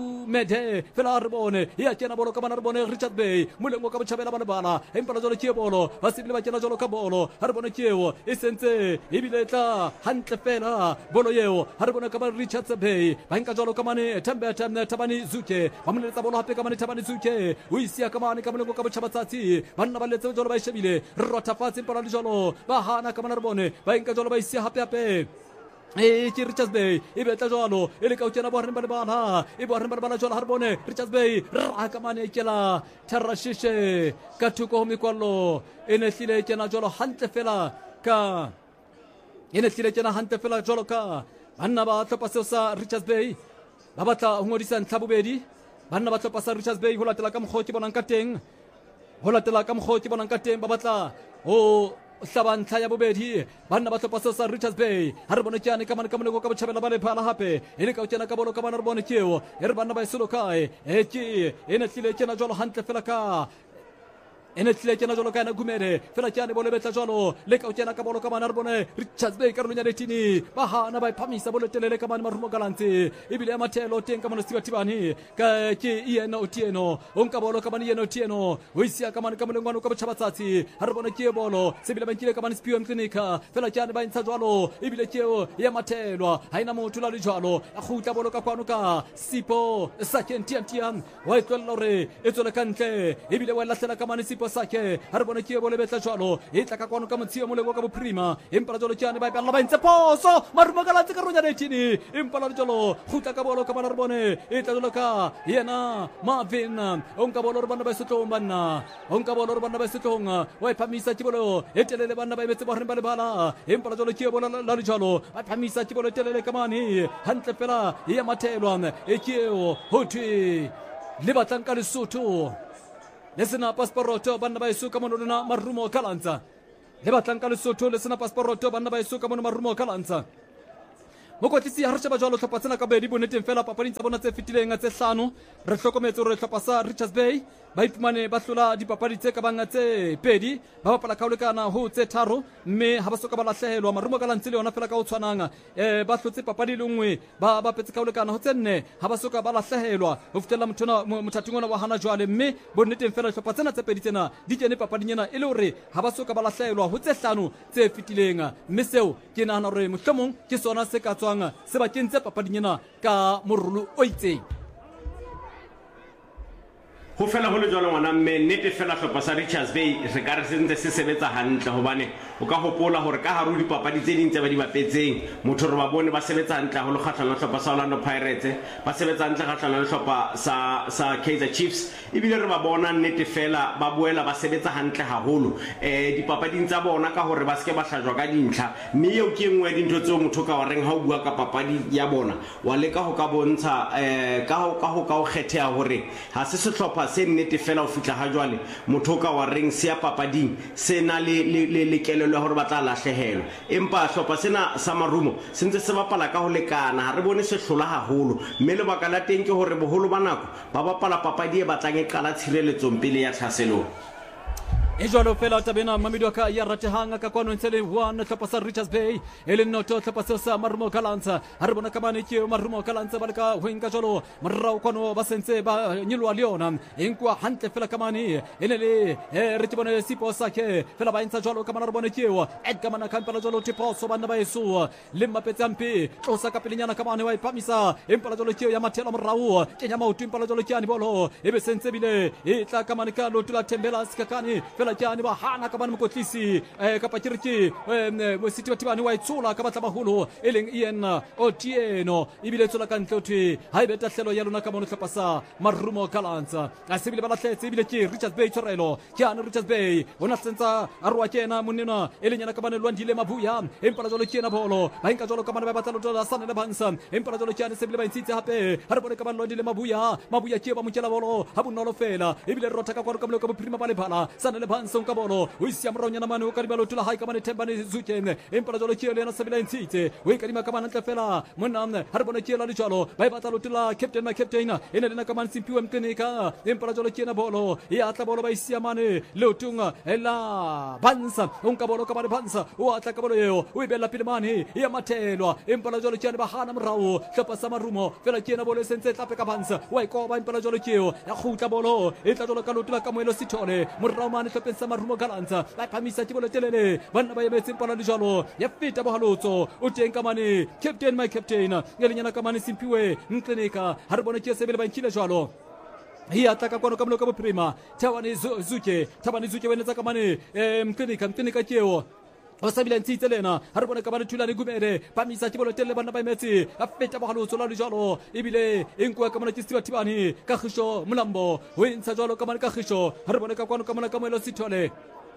gumede fela re bone ya kena bolo ka mane re bone Richards Bay molengo ka botjhabela bana bana empa jolo ke bolo ba sibile ba kena jolo ka bolo ha re bone keo e sentse e bile tla hantle fela bolo yeo ha re bone ka mane Richards Bay ba nka jolo ka mane Themba Themba Thabani Zuke ba moletsa bolo hape ka mane Thabani Zuke o isia ka mane ka molengo ka botjhabatsatsi bana ba letse jolo ba ishebile rota fatse empa le jolo ba hana ka mane re bone ba nka jolo ba isia hape hape e ke Richards Bay e betla jolo e le ka utjena ba re ba le bana e ba re ba le jolo ha re bone Richards Bay ra ka mane ke la Tharashishe ka thuko mikwallo e ne hlile ke na jolo hantle fela ka e ne hlile ke na hantle fela jolo ka banna ba tlhopa seo sa Richards Bay ba batla ho ngodisa ntlha bobedi banna ba tlhopa sa Richards Bay ho latela ka mokgwa ke bonang ka teng ho latela ka mokgwa ke bonang ka teng ba batla o hlabantlha ya bobedi banna ba tlhopa seo sa Richards Bay ha re bone kyane ka mane ka mone go ka botjhabela ba le phala hape e le ka utjena ka bolo ka bana re bone keo e re banna ba isolo kae e ke e ne tlile kena jolo hantle fela ka ene tlile kena jolo kana gumere fela kyane bolo betla jolo le ka kena ka bolo ka mana re bone Richards Bay ka rolonya letini ba hana ba phamisa bolo telele ka mana marumo galantse ebile amathelo teng ka mana stiba tibani ka ke yena Otieno onka bolo ka mana yena Otieno o isia ka mana ka molengwana ka botshabatsatsi ha re bone ke bolo sebile ba nkile ka mana Spiwe Mklinika fela kyane ba ntsha jolo ebile keo ya mathelwa ha ina motho la le jalo a khutla bolo ka kwano ka Sipo Sakentiantian wa itlolla re etsola ka ntle ebile wa latlhela ka mana Sipo Sake ha re bone ke bolo betla jalo e tla ka kwano ka motshio molego ka boprima empa jolo kyane ba balla ba ntse poso marumo ka lantse ka ronya letini empa la jolo khutla ka bolo ka mana re bone e tla jolo ka yena Marvin onka bolo re bana ba setlo banna onka bolo re bana ba setlong wa phamisa ke bolo e telele banna ba metse ba re ba le bala empa jolo ke bolo la le jalo ba phamisa ke bolo telele ka mane hantle fela ya mathelwa e keo hothi le batlang ka Lesotho le sena passporoto banna ba isu ka monona marumo kalanza le batlang ka Lesotho le sena passporoto banna ba isu ka monona marumo kalanza mokotlisi ha re sheba jalo tlhopha tsena ka bedi boneteng fela papading tsa bona tse fetileng tse hlano re hlokometse hore tlhopha sa Richards Bay ba iphumane ba hlola dipapadi tse ka banga tse pedi ba bapala ka ho lekana ho tse tharo mme ha ba soka ba lahlehelwa marumo ka lantse le yona fela ka ho tshwananga eh ba hlotse papadi le nngwe ba ba petse ka ho lekana ho tse nne ha ba soka ba lahlehelwa ho fitela mothona mothating ona wa hana jwale mme boneteng fela tlhopha tsena tse pedi tsena di kene papading ena e le hore ha ba soka ba lahlehelwa ho tse hlano tse fetileng mme seo ke nahana hore mohlomong ke sona se ka tswang se ba kentse papading ena ka morolo o itseng ho fela ho le jalo ngwana mme nnete fela hlopha sa Richards Bay re ka re sentse se sebetsa hantle hobane o ka hopola hore ka haro dipapadi tse ding tse ba di bapetseng motho re ba bone ba sebetsa hantle ho le kgahlano hlopha sa Orlando Pirates ba sebetsa hantle kgahlano le hlopha sa sa Kaizer Chiefs ebile re ba bona nnete fela ba boela ba sebetsa hantle haholo eh dipapading tsa bona ka hore ba se ke ba hlajwa ka dintlha mme eo ke engwe dintho tseo motho ka wa reng ha o bua ka papadi ya bona wa leka ho ka bontsha eh ka ho ka ho ka ho kgethea hore ha se sehlopha se nnete fela o fitla ha jwale motho ka wa reng se ya papading se na le le le kelelo hore ba tla lahlehelwa empa hlopha sena sa marumo sentse se bapala ka ho lekana ha re bone se hlola haholo mme le baka la teng ke hore boholo ba nako ba bapala papadi e batlang e qala tshireletsong pele ya tlhaselong e jwalo fela tabena mamedi wa ka ya ratehanga ka kwano ntsele one tlhopha sa Richards Bay e le noto tlhopha sa marumo kalanza ha re bona ka mane ke marumo kalanza ba le ka hoenka jwalo marrao kwano ba sentse ba nyilwa le yona enkwa hantle fela ka mane e ne le re ke bona Sipo Sake fela ba intsa jwalo ka mana re bona kewa edka mana ka mpela jwalo tipo so bana ba yesu le mapetse ampe tlosa ka pelenyana ka mane wa iphamisa empela jwalo ke ya mathelo morao ke nya mautu empela jwalo ke ani bolo e be sentse bile e tla ka mane ka lotula tembela skakane fela kyane ba hana ka bana mokotlisi eh ka pakiriki mo siti batibani wa itsula ka batla baholo eleng Ian Otieno ibile tsola ka ntlothe ha ibe tahlelo ya lona ka mono tlhapasa marumo kalanza a sebile ba lahletse ibile ke Richards Bay tshorelo kyane Richards Bay ona sentsa arwa kena monena elenyana ka bana lwandile mabuya empala jolo kena bolo ba inka jolo ka bana ba batla lotola sana le bansa empala jolo kyane sebile ba intitse hape ha re bone ka bana lwandile mabuya mabuya ke ba motjela bolo ha bonolo fela ibile rota ka kwaro ka mlo ka bophirima ba le bhala sana le bansa ka bolo o isia mronya na mane o ka dibalo tula hai ka mane thembane zukene empala jolo ke le na sebile intitse o ka dima ka bana ntle fela monna ha re bone ke la le jalo ba batla lotula captain ma captain ene le na ka mane Simpiwe Mklinika empala jolo ke na bolo ya tla bolo ba isia mane lotunga ela bansa o ka bolo ka bana bansa o atla ka bolo eo o ibela pile mane ya mathelwa empala jolo ke ba hana morao hlopa sa marumo fela ke na bolo sentse tla pe ka bansa wa iko ba empala jolo ke eo ya khutla bolo e tla jolo ka lotula ka moelo sithole morao mane hlopeng sa marumo kalanza ba phamisa ke bolo telele bana ba yemetse mpana le jalo ya feta bohalotso o teng ka mane captain my captain ngelinyana ka mane Simpiwe Mklinika ha re bone ke sebele ba nkile jalo hiya taka kwano ka mloka boprima thabani zuke thabani zuke wenetsa ka mane Mklinika Mklinika keo o sabile ntitse lena ha re bone ka bana thulane gumere phamisa ke bolo telele bana ba emetse a feta bohalotso la le jalo ebile enkwa ka mona ke stiba tibani ka khisho mulambo o intsa jalo ka mane ka khisho ha re bone ka kwano ka mona ka moelo sithole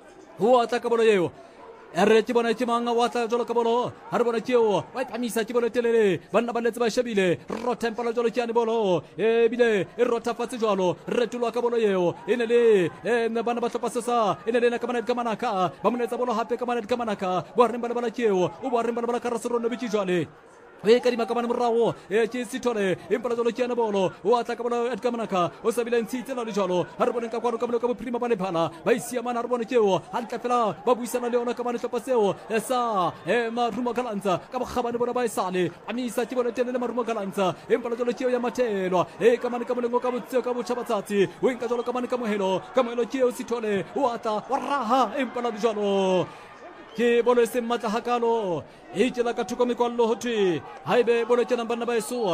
ho atla ka bolo yeo ere ke bona ke manga wa tla jolo ka bolo ha re bona keo wa phamisa ke bolo telele bana ba letse ba shebile ro tempala jolo ke ane bolo e bile e ro tafatse jolo re tulwa ka bolo yeo ene le e bana ba tlhopa sesa ene le na ka mana ka manaka ba monetsa bolo hape ka mana ka manaka bo re mbala bala keo o bo re mbala bala ka rasoro no bitsi jwale e kadima kamane morao e ke sithole impala jalo ke ana bolo o atla ka bona Edgar Manaka o sa bile ntshitse la le jalo ha re bona ka kwano ka bona ka bophirima ba lephala ba isia mana re bona keo hantle fela ba buisana le ona ka mana tlhopa seo e sa e Marumo Galanza ka bogabane bona ba isale amisa ke bona tele le Marumo Galanza impala jalo keo ya mathelwa e ka mane ka molengo ka botseo ka botshabatsatsi o inka jalo ka mane ka mohelo ka mohelo keo sithole o atla wa raha impala jalo ke bolo se matla hakalo e tla ka thoko mekwallo hotwe haibe bolo tjena banna ba eso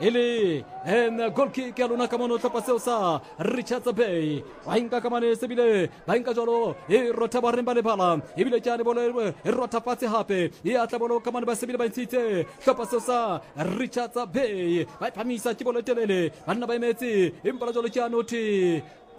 ele en goal kick ya lona ka mono tlhopa seo sa Richards Bay wa inka ka mane se bile ba inka jolo e rota ba remba le bala e bile tjane bolo e rota fatshe hape e atla bolo ka mane ba se bile ba ntshitse tlhopa seo sa Richards Bay ba phamisa ke bolo telele banna ba emetsi impala jolo tjane hotwe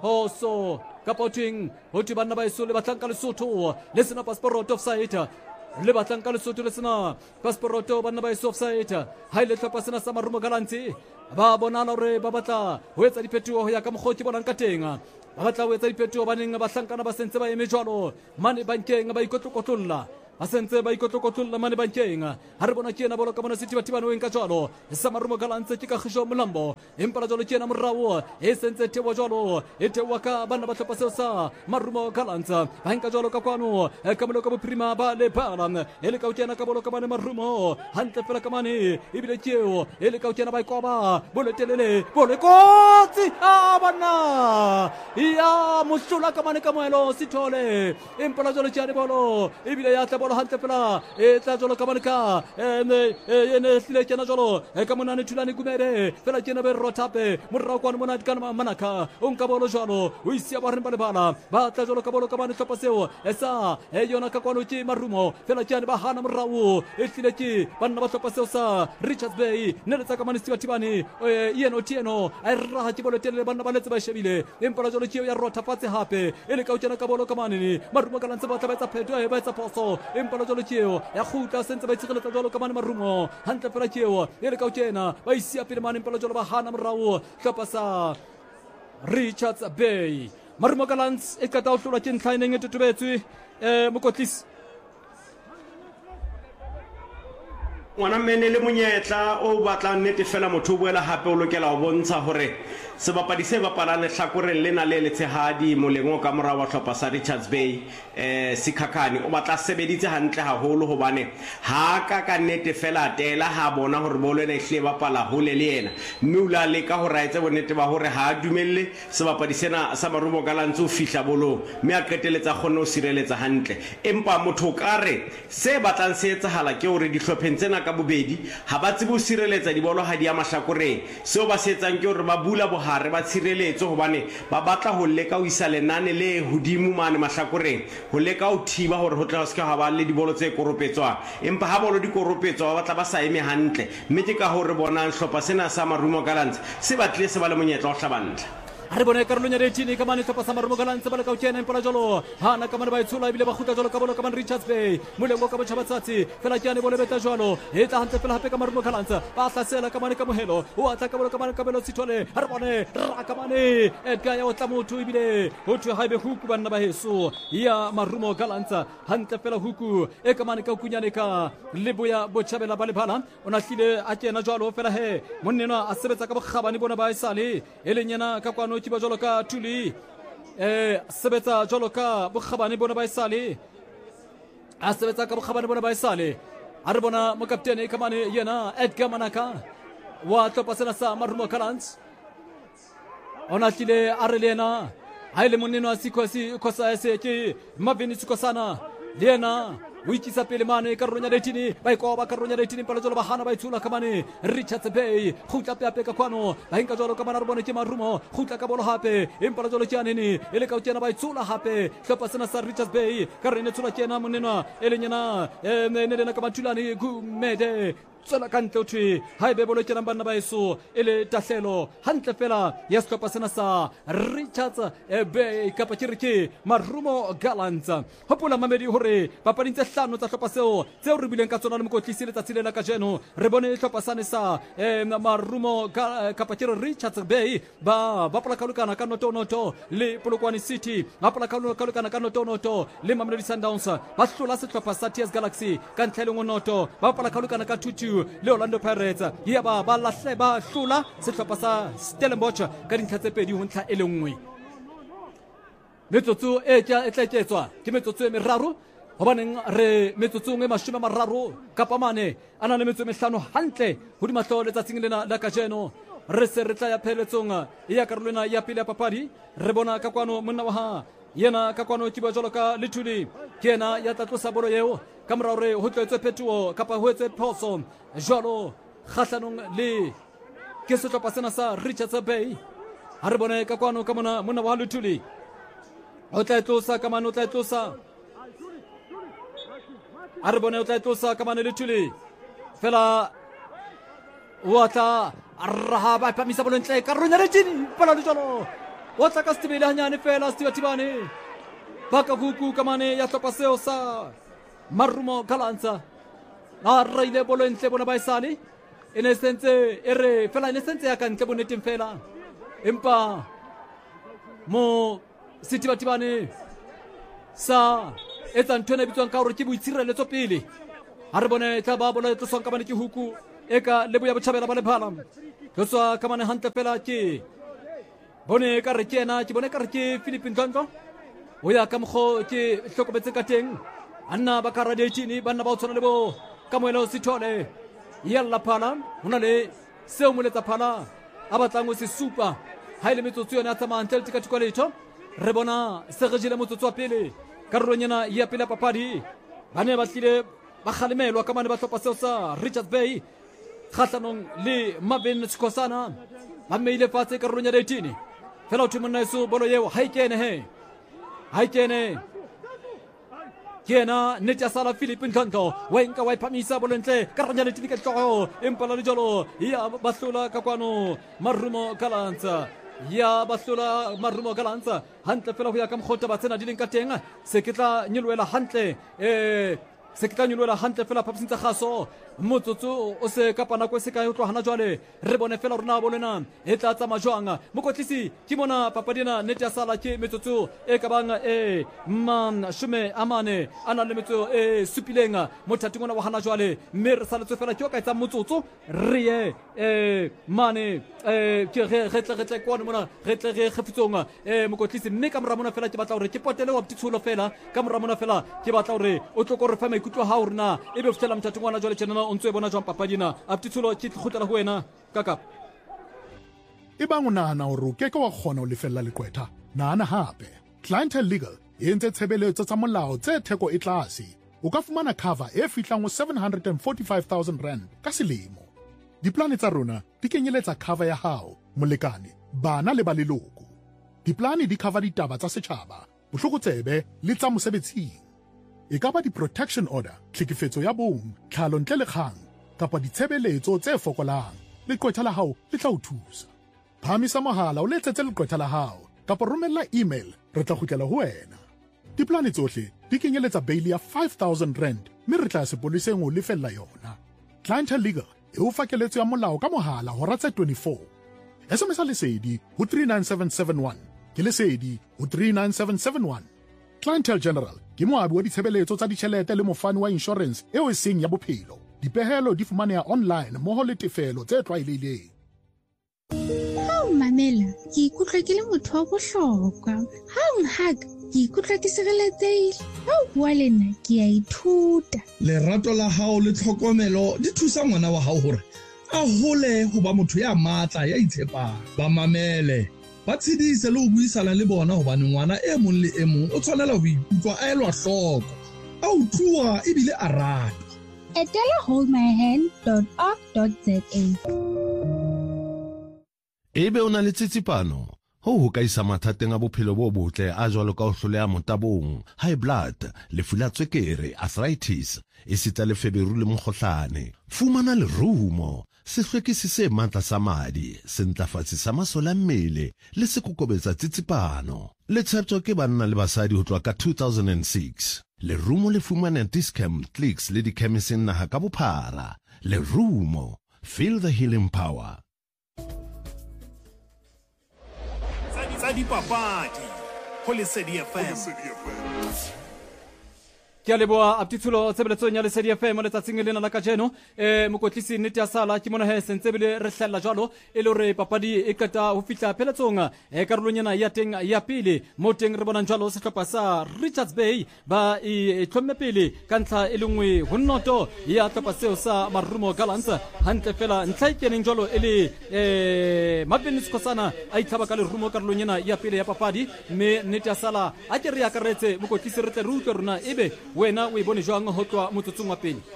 hoso kapoting hoti banna ba iso le batlanka Lesotho le sena passport offside le batlanka Lesotho le sena passport banna ba iso offside ha ile tlhopa sena sa Marumo Galanzi ba bonana hore ba batla ho etsa diphetoho ho ya ka mogoti bonang ka teng ba batla ho etsa diphetoho ba neng ba hlankana ba sentse ba eme jwalo mane bankeng ba ikotlokotlolla asentse ba ikotlokotlolla mane bankeng ha re bona ke ena bolo ka bona City batibano enka jwalo sa Marumo Galanzi ke ka kgisho molambo empa jwalo ke ena morao e sentse tewa jwalo e tewa ka bana ba tlhopa seo sa Marumo Galanzi ba enka jwalo ka kwano ka molo ka boprima ba le bala e le ka utena ka bolo ka bana Marumo hantle fela ka mane e bile keo e le ka utena ba ikoba bolo telele bolo kotsi a bana ya musula ka mane ka moelo sithole empa jwalo ke ena bolo e bile ya bolo hantle fela e tla jolo ka manka ene ene sile kena jolo e ka mona ne thulane kumere fela kena be rotape morao kwa mona ka Manaka onka bolo jolo o isia ba remba le bana ba tla jolo ka bolo ka mane tlhopa seo esa e yona ka kwano ke Marumo fela kena ba hana morao e sile ke banna ba tlhopa seo sa Richards Bay ne le tsa ka mane siwa tibane e yeno tieno a ra ha ke bolo tele banna ba letse ba shebile empa jolo ke ya rota fatse hape e le ka utena ka bolo ka mane Marumo Galanzi ba tla ba etsa pheto e ba etsa poso impala jolo keo ya khutla sentse ba itshireletsa jolo ka mane Marumo hantle fela keo e le ka utena ba isia pele mane impala jolo ba hana morao tlhopa sa Richards Bay Marumo Galanzi e ka ta uhlula ke ntlha ene ngete tubetswe eh mokotlisi ngwana mene le monyetla o batla nnete fela motho o boela hape o lokela ho bontsha hore sebapadi se bapala le hlakoreng lena le letshehadi molengo ka morao wa tlhopha sa Richards Bay eh Sikhakhane o batla sebeditse hantle haholo hobane ha ka ka nnete fela tela ha bona hore bolo ena e hle bapala hole le yena mme o la le ka ho raetse bonnete ba hore ha dumelle sebapadi sena sa Marumo Galanzi o fihla bolo mme a qeteletsa kgone ho sireletsa hantle empa motho kare se batlang se etsahala ke hore dihlopheng tsena ka bobedi ha ba tsebo sireletsa dibolo ha di ya mahlakoreng seo ba se etsang ke hore ba bula bohare ba tshireletso hobane ba batla ho leka ho isa lenane le hodimo mane mahlakoreng ho leka ho thiba hore ho tla se ka ba le dibolo tse koropetswang empa ha bolo di koropetswa ba batla ba sa eme hantle mme ke ka hore bona hlopha sena sa Marumo Galanzi se batle se ba le monyetla wa hlabantla ha re bone karolonya re tini ka mane tlhopa sa Marumo Galanzi ba le ka utena impala jolo hana ka mane ba itsula ebile ba khuta jolo ka bolo ka mane Richards Bay molengo ka botshabatsatsi fela ke ane bole beta jolo e tla hantle fela hape ka Marumo Galanzi ba hlasela ka mane ka mohelo o atla ka bolo ka mane ka belo sithole ha re bone ra ka mane Edgar ya otla motho ebile ho thwe haibe huku banna ba heso ya Marumo Galanzi hantle fela huku e ka mane ka kunyane ka leboya botshabela ba le bhala ona hlile a kena jolo fela he monnena a sebetsa ka bogabane bona ba isale e lenyana ka kwano ke ba jolo ka Tuli eh sebetsa jolo ka bogabane bona ba isale a sebetsa ka bogabane bona ba isale a re bona mo kaptene ka mane yena Edgar Manaka wa tlhopa sena sa Marumo Galanzi ona tlile a re lena ha ile monneno a sikosi khosa ese ke Mavini Sikosana lena o ikisa pele mane ka ronya retini ba ikoba ka ronya retini pala jolo ba hana ba itsula ka mane Richards Bay khutla pepe ka kwano ba hinka jolo ka mana re bone ke Marumo khutla ka bolo hape impala jolo ke anene ele ka utena ba itsula hape tlhopa sena sa Richards Bay ka rene tsula kena monena ele nyana e ne ne ka matulani gumede tsela ka ntle uthi haibe bolo kena banna ba eso ele tahlelo hantle fela ya tlhopa sena sa Richards Bay ka pakirike Marumo Galanzi hopola mamedi hore papadi tse hlano tsa tlhopa seo tseo re bileng ka tsona le mokotlisi le tsa tshile la ka jeno re bone tlhopa sane sa Marumo ka pakire Richards Bay ba ba pala kalukana ka noto noto le Polokwane City ba pala kalukana ka noto noto le Mamelodi Sundowns ba hlola se tlhopa sa T S Galaxy ka ntlhele ngonoto ba pala kalukana ka two two Mamelodi le Orlando Pirates ya ba ba lahle ba hlola sehlopha sa Stellenbosch ka dintlha tse pedi ho ntlha e le nngwe. Metsotso e tla e tla etswa ke metsotso e meraro hobaneng re metsotsong e mashome a mararo kapa mane a na le metso e mehlano hantle hodima hloho letsatsing lena la kajeno. Re se re tla ya pheletsong ya karolwana ya pele ya papadi. Re bona ka kwano monna wa ha yena ka kwano ke bua jwalo ka Lethuli ke yena ya tla tlosa bolo eo ka morao re ho tletswe phetoho kapa ho etse phoso jwalo kgahlanong le ke sehlopha sena sa Richards Bay. Ha re bone ka kwano ka mona monna wa Lethuli o tla tlosa ka mano o tla tlosa a re bone o tla tlosa ka mano Lethuli fela wata raha ba pamisa bolo ntle ka rona re tini pala le jalo o tla ka stibele hanyane fela Stibatibane baka kuku ka mane ya hlopa seo sa Marumo Galanza a raile bolo ntle bona baisane ene sentse ere fela ene sentse ya ka ntle boneteng fela empa mo Stibatibane sa etsa ntho ne bitswang ka hore ke boitshireletso pele ha re bone tla ba bolo tlosong ka mane ke huku eka lebo ya botjhabela ba le phala tloswa ka mane hantle fela ke bone ka re kena ke bone ka re ke Philippe Ndlondo o ya ka mokgo ke hlokometse ka teng anna ba ka radiatini banna ba o tshwana le bo ka moelo Sithole ya la phala hona le seo moletsa phala a batlang o se supa ha ile metsotso yona tsa mantle tika tiko letho re bona se re jile motsotso wa pele ka ronyana ya pele papadi bane ba tlile ba khalemelwa ka mane ba hlopa seo sa Richards Bay khatlanong le Marvin Sikhosana ba meile fatshe ka ronya eighteen fela o thumonna eso bolo yeo ha ikene he ha ikene kena netya sala Philippe Ndlondo wa nka wa phamisa bolo ntle ka ronya eighteen ka tlogo empa la dijalo ya bahlola ka kwano Marumo Galanza ya bahlola Marumo Galanza hantle fela ho ya ka mkhota ba tsena di leng ka teng se ke tla nyoloela hantle eh se ke tla nyoloela hantle fela phapsintsa khaso motsotso o se ka pana ko se ka utlo hana jwale re bone fela rona bolena e tla tsa majwanga mokotlisi ke mona papadina netya sala ke metsotso e ka banga e man shume amane ana le metso e supilenga mothating ona wa hana jwale mme re saletswe fela ke o ka etsa motsotso re ye e mane e ke re re tle re tle kwana mona re tle re khefitsonga e mokotlisi mme ka mora mona fela ke batla hore ke potele wa btitshulo fela ka mora mona fela ke batla hore o tloko re fa maikutlo ha rena e be fitela mothating ona jwale tjena o ntse bona jwang papadina a btitshulo ke tlhotlela ho wena kaka e bang o nahana hore o keke wa kgona ho lefella leqwetha nahana hape Clientele Legal e entse tshebeletso tsa molao tse theko e tlase o ka fumana cover e fihlang ho seven hundred forty-five thousand rand ka selemo diplane tsa rona di kenyeletsa cover ya hao molekane bana le ba leloko diplane di cover ditaba tsa setjhaba bohlokotsebe le tsa mosebetsing e ka ba di-protection order tlhekefetso ya bong tlhalo ntle le kgang kapa ditshebeletso tse fokolang leqwetha la hao le tla o thusa phamisa mohala o letsetse leqwetha la hao kapa romella email re tla kgutlela ho wena diplane tsohle di kenyeletsa bail ya five thousand rand mme re tla sepoliseng o lefella yona Clientele Legal e o fa keletso ya molao ka mohala hora tse twenty-four S M S lesedi ho three nine seven seven one ke lesedi ho three nine seven seven one Clientele General ke moabi wa ditshebeletso tsa ditjhelete le mofani wa insurance eo e seng ya bophelo dipehelo di fumaneha online mmoho le tefelo tse tlwaelehileng ha o mamela ke ikutlwa ke le motho wa bohlokwa ha o nhaka ke ikutlwa ke sireletsehile ha o bua le nna ke a ithuta lerato la hao le tlhokomelo di thusa ngwana wa hao hore a hole ho ba motho ya matla ya itshepang ba mamele ba tshedise le ho buisana le bona hobane ngwana e mong le e mong o tshwanela ho ikutlwa a elwa hloko a utluwa ebile a ratwa etela hold my hand dot org dot za ebe o na le tsitsipano ho ho ka isa mathateng a bophelo bo botle a jwalo ka ho hloleha motabong high blood lefu la tswekere arthritis e sita le feberu le mokgohlane fumana lerumo sehlwekisi se matla sa madi se ntlafatsi sa masola mmele le se kokobetsa tsitsipano le tsheptso ke banna le basadi ho tloa ka two thousand six lerumo le fumana Discam Clicks le dikhemiseng naha ka bophara lerumo feel the healing power tsa dipapadi ho Lesedi F M ke a leboa aptithulo tshebeletsong ya Lesedi F M letsatsing lena la kajeno eh mokotlisi nnete ya sala ke mona he sentse bile re hlalla jwalo e le re papadi e kata ho fihla pheletsong e karolonyana ya teng ya pele mo teng re bona jwalo sehlopha sa Richards Bay ba e tlhomme pele ka ntlha e lengwe ho nnoto ya tlhopa seo sa Marumo Gallants hantle fela ntlha ikeneng jwalo e le eh Mabeni Skosana a itlhaba ka le rumo karolonyana ya pele ya papadi mme nnete ya sala a ke re ya karetse mokotlisi re tle re utlwe rona ebe wena o e bone jwang ho tloa motsotsong wa pele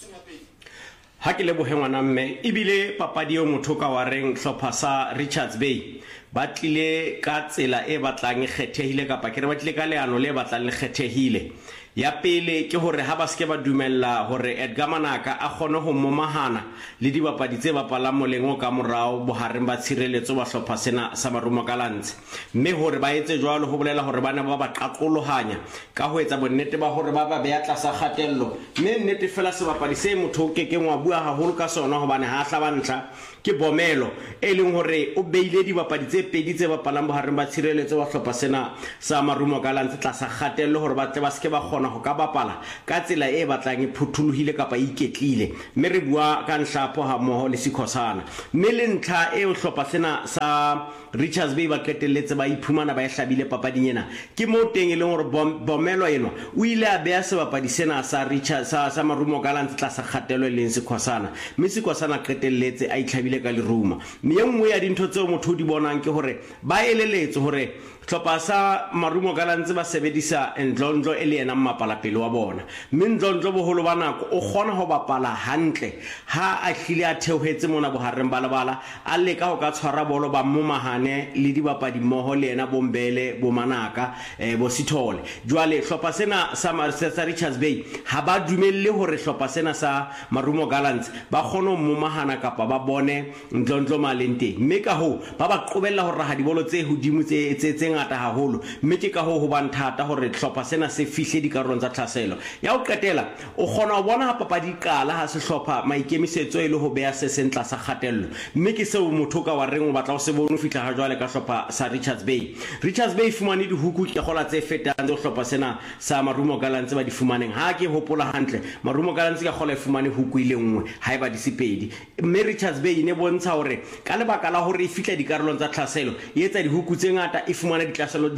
ha ke lebohe ngwana mme ebile papadi yo motho ka wa reng hlopha sa Richards Bay ba tlile ka tsela e batlang e kgethehile kapa ke re ba tlile ka leano le batlang le kgethehile ya pele ke hore ha ba ske ba dumella hore Edgar Manaka a kgone ho momahana le dibapadi tse bapalang molengo ka morao bohareng ba tshireletso ba hlopha sena sa Marumo Gallants mme hore ba etse jwalo ho bolela hore bana ba ba qaqolohanya ka ho etsa bonnete ba hore ba ba beya tlasa khatello mme nnete fela se bapadi se motho ke ke ngwa bua haholo ka sona hobane ha hlaba ntlha ke bomelo e leng hore o beile dibapadi tse pedi tse bapalang bohareng ba tshireletso ba hlopha sena sa Marumo Gallants tlasa khatello hore ba tle ba ske ba kgona ho ka bapala ka tsela e batlang e phuthulohile kapa e iketlile mme re bua ka nhlapo ha moho le Sikhosana mme le ntlha e o hlopha sena sa Richards Bay ba qetelletse ba iphumana ba e hlabile papading ena ke mo teng e leng hore bomelo eno o ile a beya sebapadi sena sa Richards sa sa Marumo Gallants tlasa kgatelo e leng Sikhosana mme Sikhosana qetelletse a itlhabile ka leruma mme e nngwe ya dintho tseo motho di bonang ke hore ba eleletse hore tlhopha sa Marumo Gallants ba sebedisa Ndlondlo e le ena mmapala pele wa bona mme Ndlondlo boholo ba nako o kgona ho bapala hantle ha a hlile a theohetse mona bohareng ba lebala a leka ho ka tshwara bolo ba momahane le dibapadi mmoho le ena Bombele Bomanaka eh, bo Sithole jwale hlopha sena sa sa Richards Bay ha ba dumelle hore hlopha sena sa Marumo Gallants ba kgona ho momahana kapa ba bone Ndlondlo malente mme ka ho ba ba qobella hore ha dibolo tse hodimo tse tse ngata haholo mme ke ka ho ho banthata hore hlopha sena se fihle dikarolong tsa tlhaselo ya o qetela o kgona ho bona ha papadi qala ha se hlopha maikemisetso e le ho beya se sentla sa khatello mme ke seo motho ka wa reng o batla o se bone o fihla ha jwale ka hlopha sa Richards Bay Richards Bay fumane di huku ke gola tse fetang tse hlopha sena sa Marumo Gallants ba di fumaneng ha ke hopola hantle Marumo Gallants ka gola e fumane huku ile nngwe ha eba di sepedi mme Richards Bay ne bontsha hore ka lebaka la hore e fihla dikarolong tsa tlhaselo e etsa di huku tse ngata e fumana ditlaselo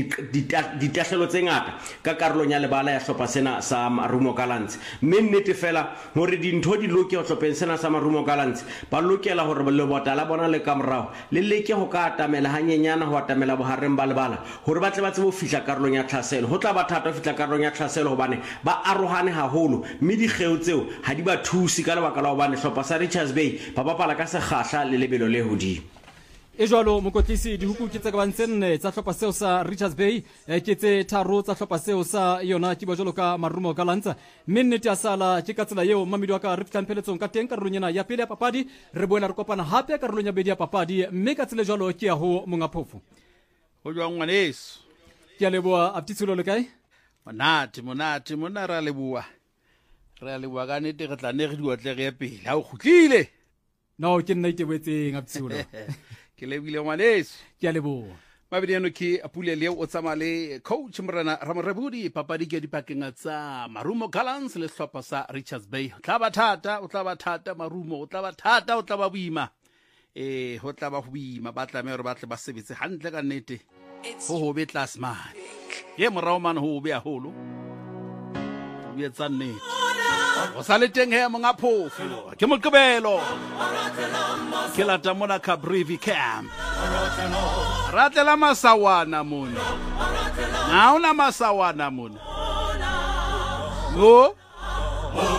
ditahlelo tse ngata ka karolong ya lebala ya hlopha sena sa Marumo Gallants mme nnete fela hore dintho di loke ho hlopeng sena sa Marumo Gallants ba lokela hore le bota la bona le ka morao le leke ho ka atamela hanyenyana ho atamela bohareng ba lebala hore ba tle ba tsebo fihla karolong ya tlhaselo ho tla ba thata ho fihla karolong ya tlhaselo hobane ba arohane haholo mme di kgeo tseo ha di ba thusi ka lebaka la hobane hlopha sa Richards Bay ba bapala ka sekgahla le lebelo le hodimo e jwalo mokotlisi di huku ke tse ka bantsenne tsa hlopha seo sa Richards Bay ke tse tharo tsa hlopha seo sa yona ke ba jwalo ka Marumo Gallants mme nnete ya sala ke ka tsela eo mamedi wa ka re fihlang pheletsong ka teng karolonyana ya pele ya papadi re boela re kopana hape karolong ya bedi ya papadi mme ka tsela jwalo ke ya ho monga phofu ho jwang ngwaneso ke a leboa aptithulo le kae monate monate mona ra leboa re a leboa ka nnete re tla ne re diwatle re ya pele ha o khutlile no ke nna itebetseng aptithulo ke lebile ngwaneso ke a leboa mabedi eno ke apule le o tsama le coach Morena Ramorebudi papadi ke dipakeng tsa Marumo Gallants le hlopha sa Richards Bay tla ba thata o tla ba thata Marumo o tla ba thata o tla ba boima eh ho tla ba ho boima ba tla me hore ba tle ba sebetse hantle ka nnete ho ho be class man ye morao man ho be a holo o etsa nnete o sa le teng he monga phofu ke Moqebelo ke lata mona ka Brevi Camp ratela masawana mona na una masawana mona go